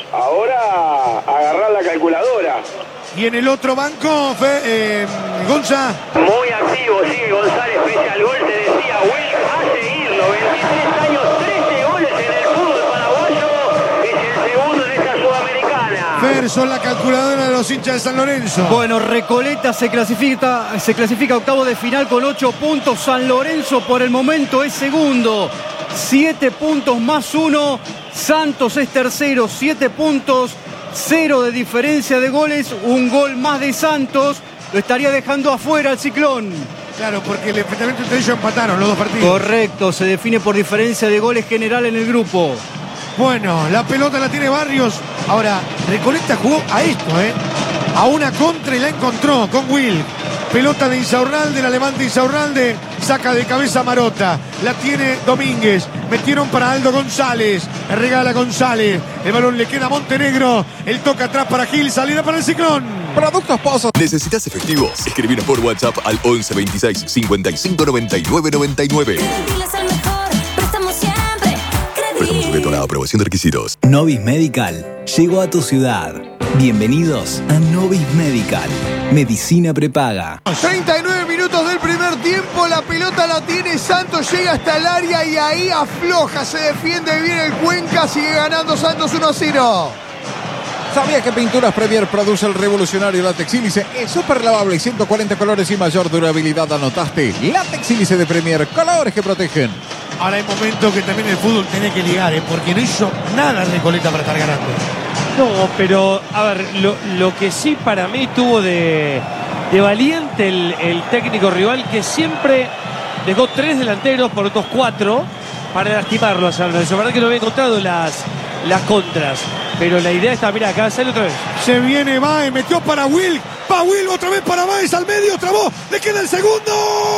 Ahora agarrar la calculadora. Y en el otro banco, Fe, eh, Gonza. Muy activo, sí, González, pese al gol, te decía, Wilk a seguirlo. veintitrés años, trece goles en el fútbol paraguayo. Es el segundo en esta sudamericana. Fer, son la calculadora de los hinchas de San Lorenzo. Bueno, Recoleta se clasifica, se clasifica octavo de final con ocho puntos. San Lorenzo por el momento es segundo. Siete puntos más uno. Santos es tercero, siete puntos. Cero de diferencia de goles, un gol más de Santos, lo estaría dejando afuera el Ciclón. Claro, porque el enfrentamiento entre ellos empataron los dos partidos. Correcto, se define por diferencia de goles general en el grupo. Bueno, la pelota la tiene Barrios. Ahora, Recoleta jugó a esto, ¿eh? A una contra y la encontró con Will. Pelota de Insaurralde, la levanta Insaurralde, saca de cabeza Marota. La tiene Domínguez. Metieron para Aldo González. Le regala González. El balón le queda a Montenegro. El toca atrás para Gil. Salida para el Ciclón. Productos Pozos. ¿Necesitas efectivos? Escribinos por WhatsApp al once veintiséis cincuenta y cinco noventa y nueve noventa y nueve. Préstamo sujeto a la aprobación de requisitos. Novis Medical llegó a tu ciudad. Bienvenidos a Novis Medical. Medicina prepaga. treinta y nueve minutos del primer tiempo. La pelota la tiene Santos. Llega hasta el área y ahí afloja. Se defiende bien el Cuenca. Sigue ganando Santos uno a cero. ¿Sabías que Pinturas Premier produce el revolucionario látex sílice? Es súper lavable, ciento cuarenta colores y mayor durabilidad. ¿Anotaste? Látex sílice de Premier, colores que protegen. Ahora hay momentos que también el fútbol tiene que ligar, ¿eh? Porque no hizo nada Recoleta para estar ganando. No, pero a ver, lo, lo que sí para mí tuvo de, de valiente el, el técnico rival, que siempre dejó tres delanteros por otros cuatro para lastimarlo a San Lorenzo. La verdad que no había encontrado las, las contras. Pero la idea está, mira, acá sale otra vez. Se viene Baez, metió para Will. Va Will, otra vez para Baez al medio, trabó. Le queda el segundo.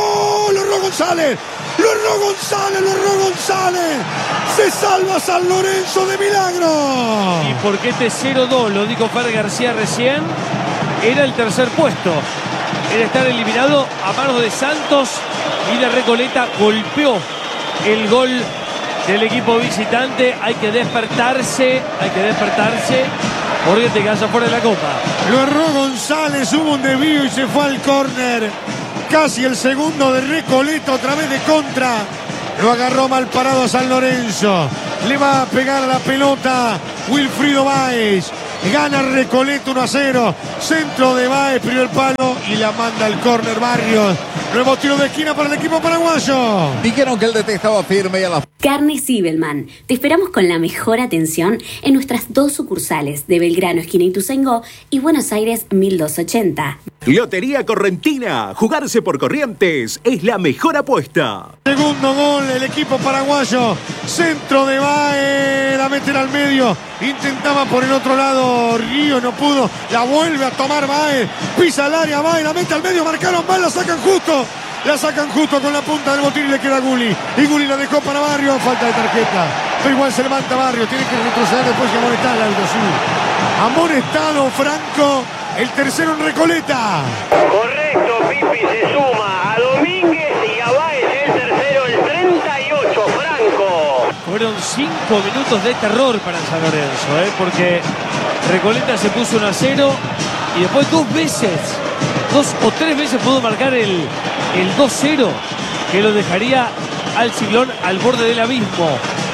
gol, lo erró González. Lo erró González, lo erró González. Se salva San Lorenzo de milagro. Y porque este cero dos, lo dijo Fer García recién, era el tercer puesto. Era estar eliminado a manos de Santos y de Recoleta golpeó el gol del equipo visitante. Hay que despertarse, hay que despertarse porque te quedas fuera de la Copa. Lo erró González, hubo un desvío y se fue al córner. Casi el segundo de Recoleta, otra vez de contra. Lo agarró mal parado a San Lorenzo. Le va a pegar a la pelota Wilfrido Báez. Gana Recoleta uno a cero. Centro de Báez, primer palo y la manda al córner Barrios. Nuevo tiro de esquina para el equipo paraguayo. Dijeron que el D T estaba firme y a la... Carne Zibelman. Te esperamos con la mejor atención en nuestras dos sucursales de Belgrano, esquina Ituzaingó, y Buenos Aires mil doscientos ochenta. Lotería Correntina. Jugarse por Corrientes es la mejor apuesta. Segundo gol, el equipo paraguayo. Centro de Bae, la meten al medio. Intentaba por el otro lado Río, no pudo. La vuelve a tomar Bae. Pisa el área Bae, la mete al medio. Marcaron mal, la sacan justo. La sacan justo con la punta del botín y le queda Guli. Y Guli la dejó para Barrio. Falta de tarjeta. Pero igual se levanta Barrio. Tiene que retroceder después y amonestar el algo, sí. Amonestado Franco. El tercero en Recoleta. Correcto, Pipi se suma a Domínguez y a Báez el tercero, el treinta y ocho, Franco. Fueron cinco minutos de terror para San Lorenzo, ¿eh? Porque Recoleta se puso uno a cero y después dos veces, dos o tres veces pudo marcar el, el dos cero, que lo dejaría al Ciclón al borde del abismo.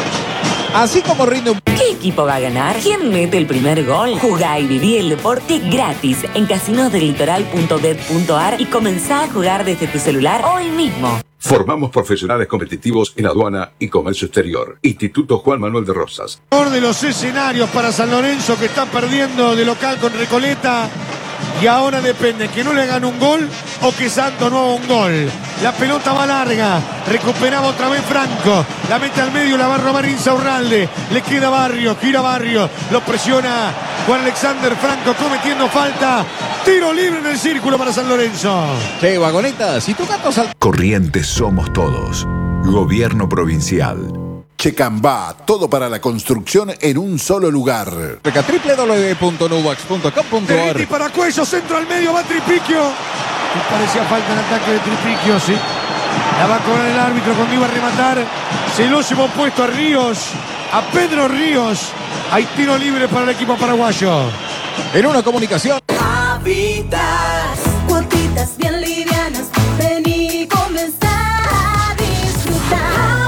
Así como rinde un... ¿Qué equipo va a ganar? ¿Quién mete el primer gol? Jugá y viví el deporte gratis en casinos del litoral punto bet punto ar y comenzá a jugar desde tu celular hoy mismo. Formamos profesionales competitivos en aduana y comercio exterior. Instituto Juan Manuel de Rosas. De los escenarios para San Lorenzo, que está perdiendo de local con Recoleta. Y ahora depende que no le hagan un gol o que Santos no haga un gol. La pelota va larga. Recuperaba otra vez Franco. La mete al medio, la va a robar Insaurralde. Le queda Barrio, gira Barrio. Lo presiona Juan Alexander Franco cometiendo falta. Tiro libre en el círculo para San Lorenzo. Che, vagoneta, si tu gato sal... Corrientes somos todos. Gobierno provincial. Checambá, todo para la construcción en un solo lugar. w w w punto nubax punto com punto ar. Y para Cuello, centro al medio, va Tripiquio. Y parecía falta el ataque de Tripiquio, sí. La va a cobrar el árbitro cuando iba a rematar. Se lo llevó puesto a Ríos, a Pedro Ríos. Hay tiro libre para el equipo paraguayo. En una comunicación. Habitas, cuotitas bien livianas. Vení, comenzá a disfrutar.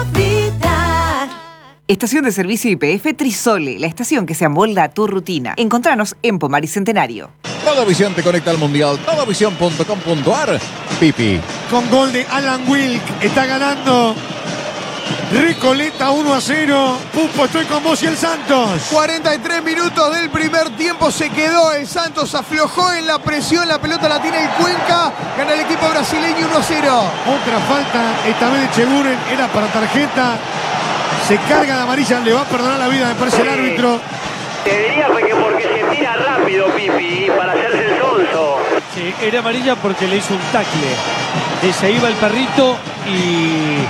Estación de servicio Y P F Trisole, la estación que se amolda a tu rutina. Encontranos en Pomar y Centenario. Toda Visión te conecta al Mundial. toda visión punto com punto ar. Pipi. Con gol de Alan Wilk, está ganando Recoleta uno a cero. Pupo, estoy con vos y el Santos. cuarenta y tres minutos del primer tiempo se quedó. El Santos aflojó en la presión. La pelota la tiene el Cuenca. Gana el equipo brasileño uno a cero. Otra falta, esta vez de Cheguren, era para tarjeta. Se carga la amarilla, le va a perdonar la vida, me parece, el árbitro. Te diría que porque se tira rápido, Pipi, para hacerse el sonso. Sí, era amarilla porque le hizo un tackle. Eh, se iba el perrito y,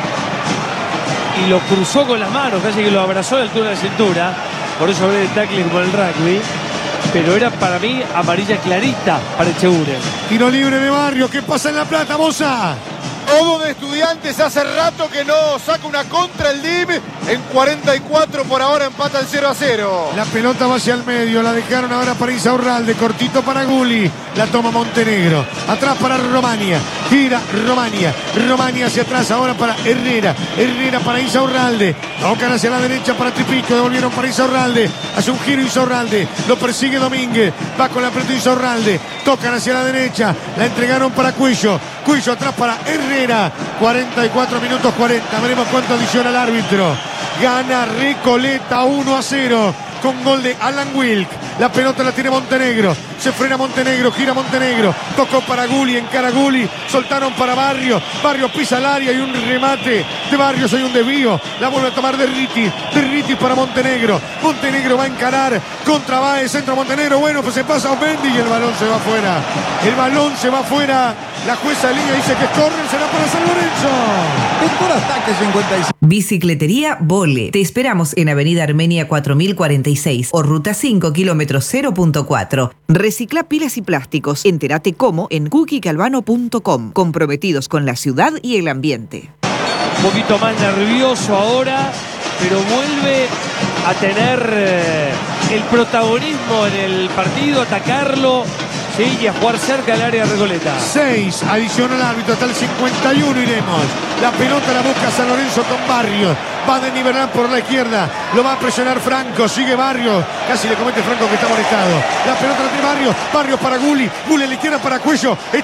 y lo cruzó con las manos, casi que lo abrazó a la altura de la cintura. Por eso hablé de tackle como el rugby. Pero era para mí amarilla clarita para Echeguren. Tiro libre de Barrio, ¿qué pasa en La Plata, Moza? Todo de Estudiantes, hace rato que no saca una contra el D I V. En cuarenta y cuatro por ahora empata el cero a cero. La pelota va hacia el medio, la dejaron ahora para Insaurralde, cortito para Guli. La toma Montenegro, atrás para Romania, gira Romania, Romania hacia atrás ahora para Herrera, Herrera para Insaurralde, tocan hacia la derecha para Tripico, devolvieron para Insaurralde, hace un giro Insaurralde, lo persigue Domínguez, va con la pelota Insaurralde, tocan hacia la derecha, la entregaron para Cuello, Cuello atrás para Herrera, cuarenta y cuatro minutos cuarenta, veremos cuánto adiciona el árbitro. Gana Recoleta uno a cero con gol de Alan Wilk. La pelota la tiene Montenegro. Se frena Montenegro, gira Montenegro. Tocó para Gulli, encara Gulli. Soltaron para Barrios. Barrios pisa el área y un remate de Barrios. Hay un desvío. La vuelve a tomar Derriti. Derriti para Montenegro. Montenegro va a encarar contra Baez. Centro Montenegro. Bueno, pues se pasa a Mendy y el balón se va afuera. El balón se va afuera. La jueza de línea dice que es córner. Será para San Lorenzo. Pintura Ataque cincuenta y seis. Bicicletería Vole. Te esperamos en Avenida Armenia cuatro mil cuarenta y seis o Ruta cinco, kilómetro cero punto cuatro. Recicla pilas y plásticos. Entérate cómo en cookie calvano punto com. Comprometidos con la ciudad y el ambiente. Un poquito más nervioso ahora, pero vuelve a tener eh, el protagonismo en el partido, atacarlo, sí, y a jugar cerca del área Recoleta. seis, adicional árbitro, hasta el cincuenta y uno iremos. La pelota la busca San Lorenzo con Barrios. Va de nivelar por la izquierda. Lo va a presionar Franco. Sigue Barrios. Casi le comete Franco que está molestado. La pelota la tiene Barrios. Barrios para Gulli. Gulli a la izquierda para Cuello.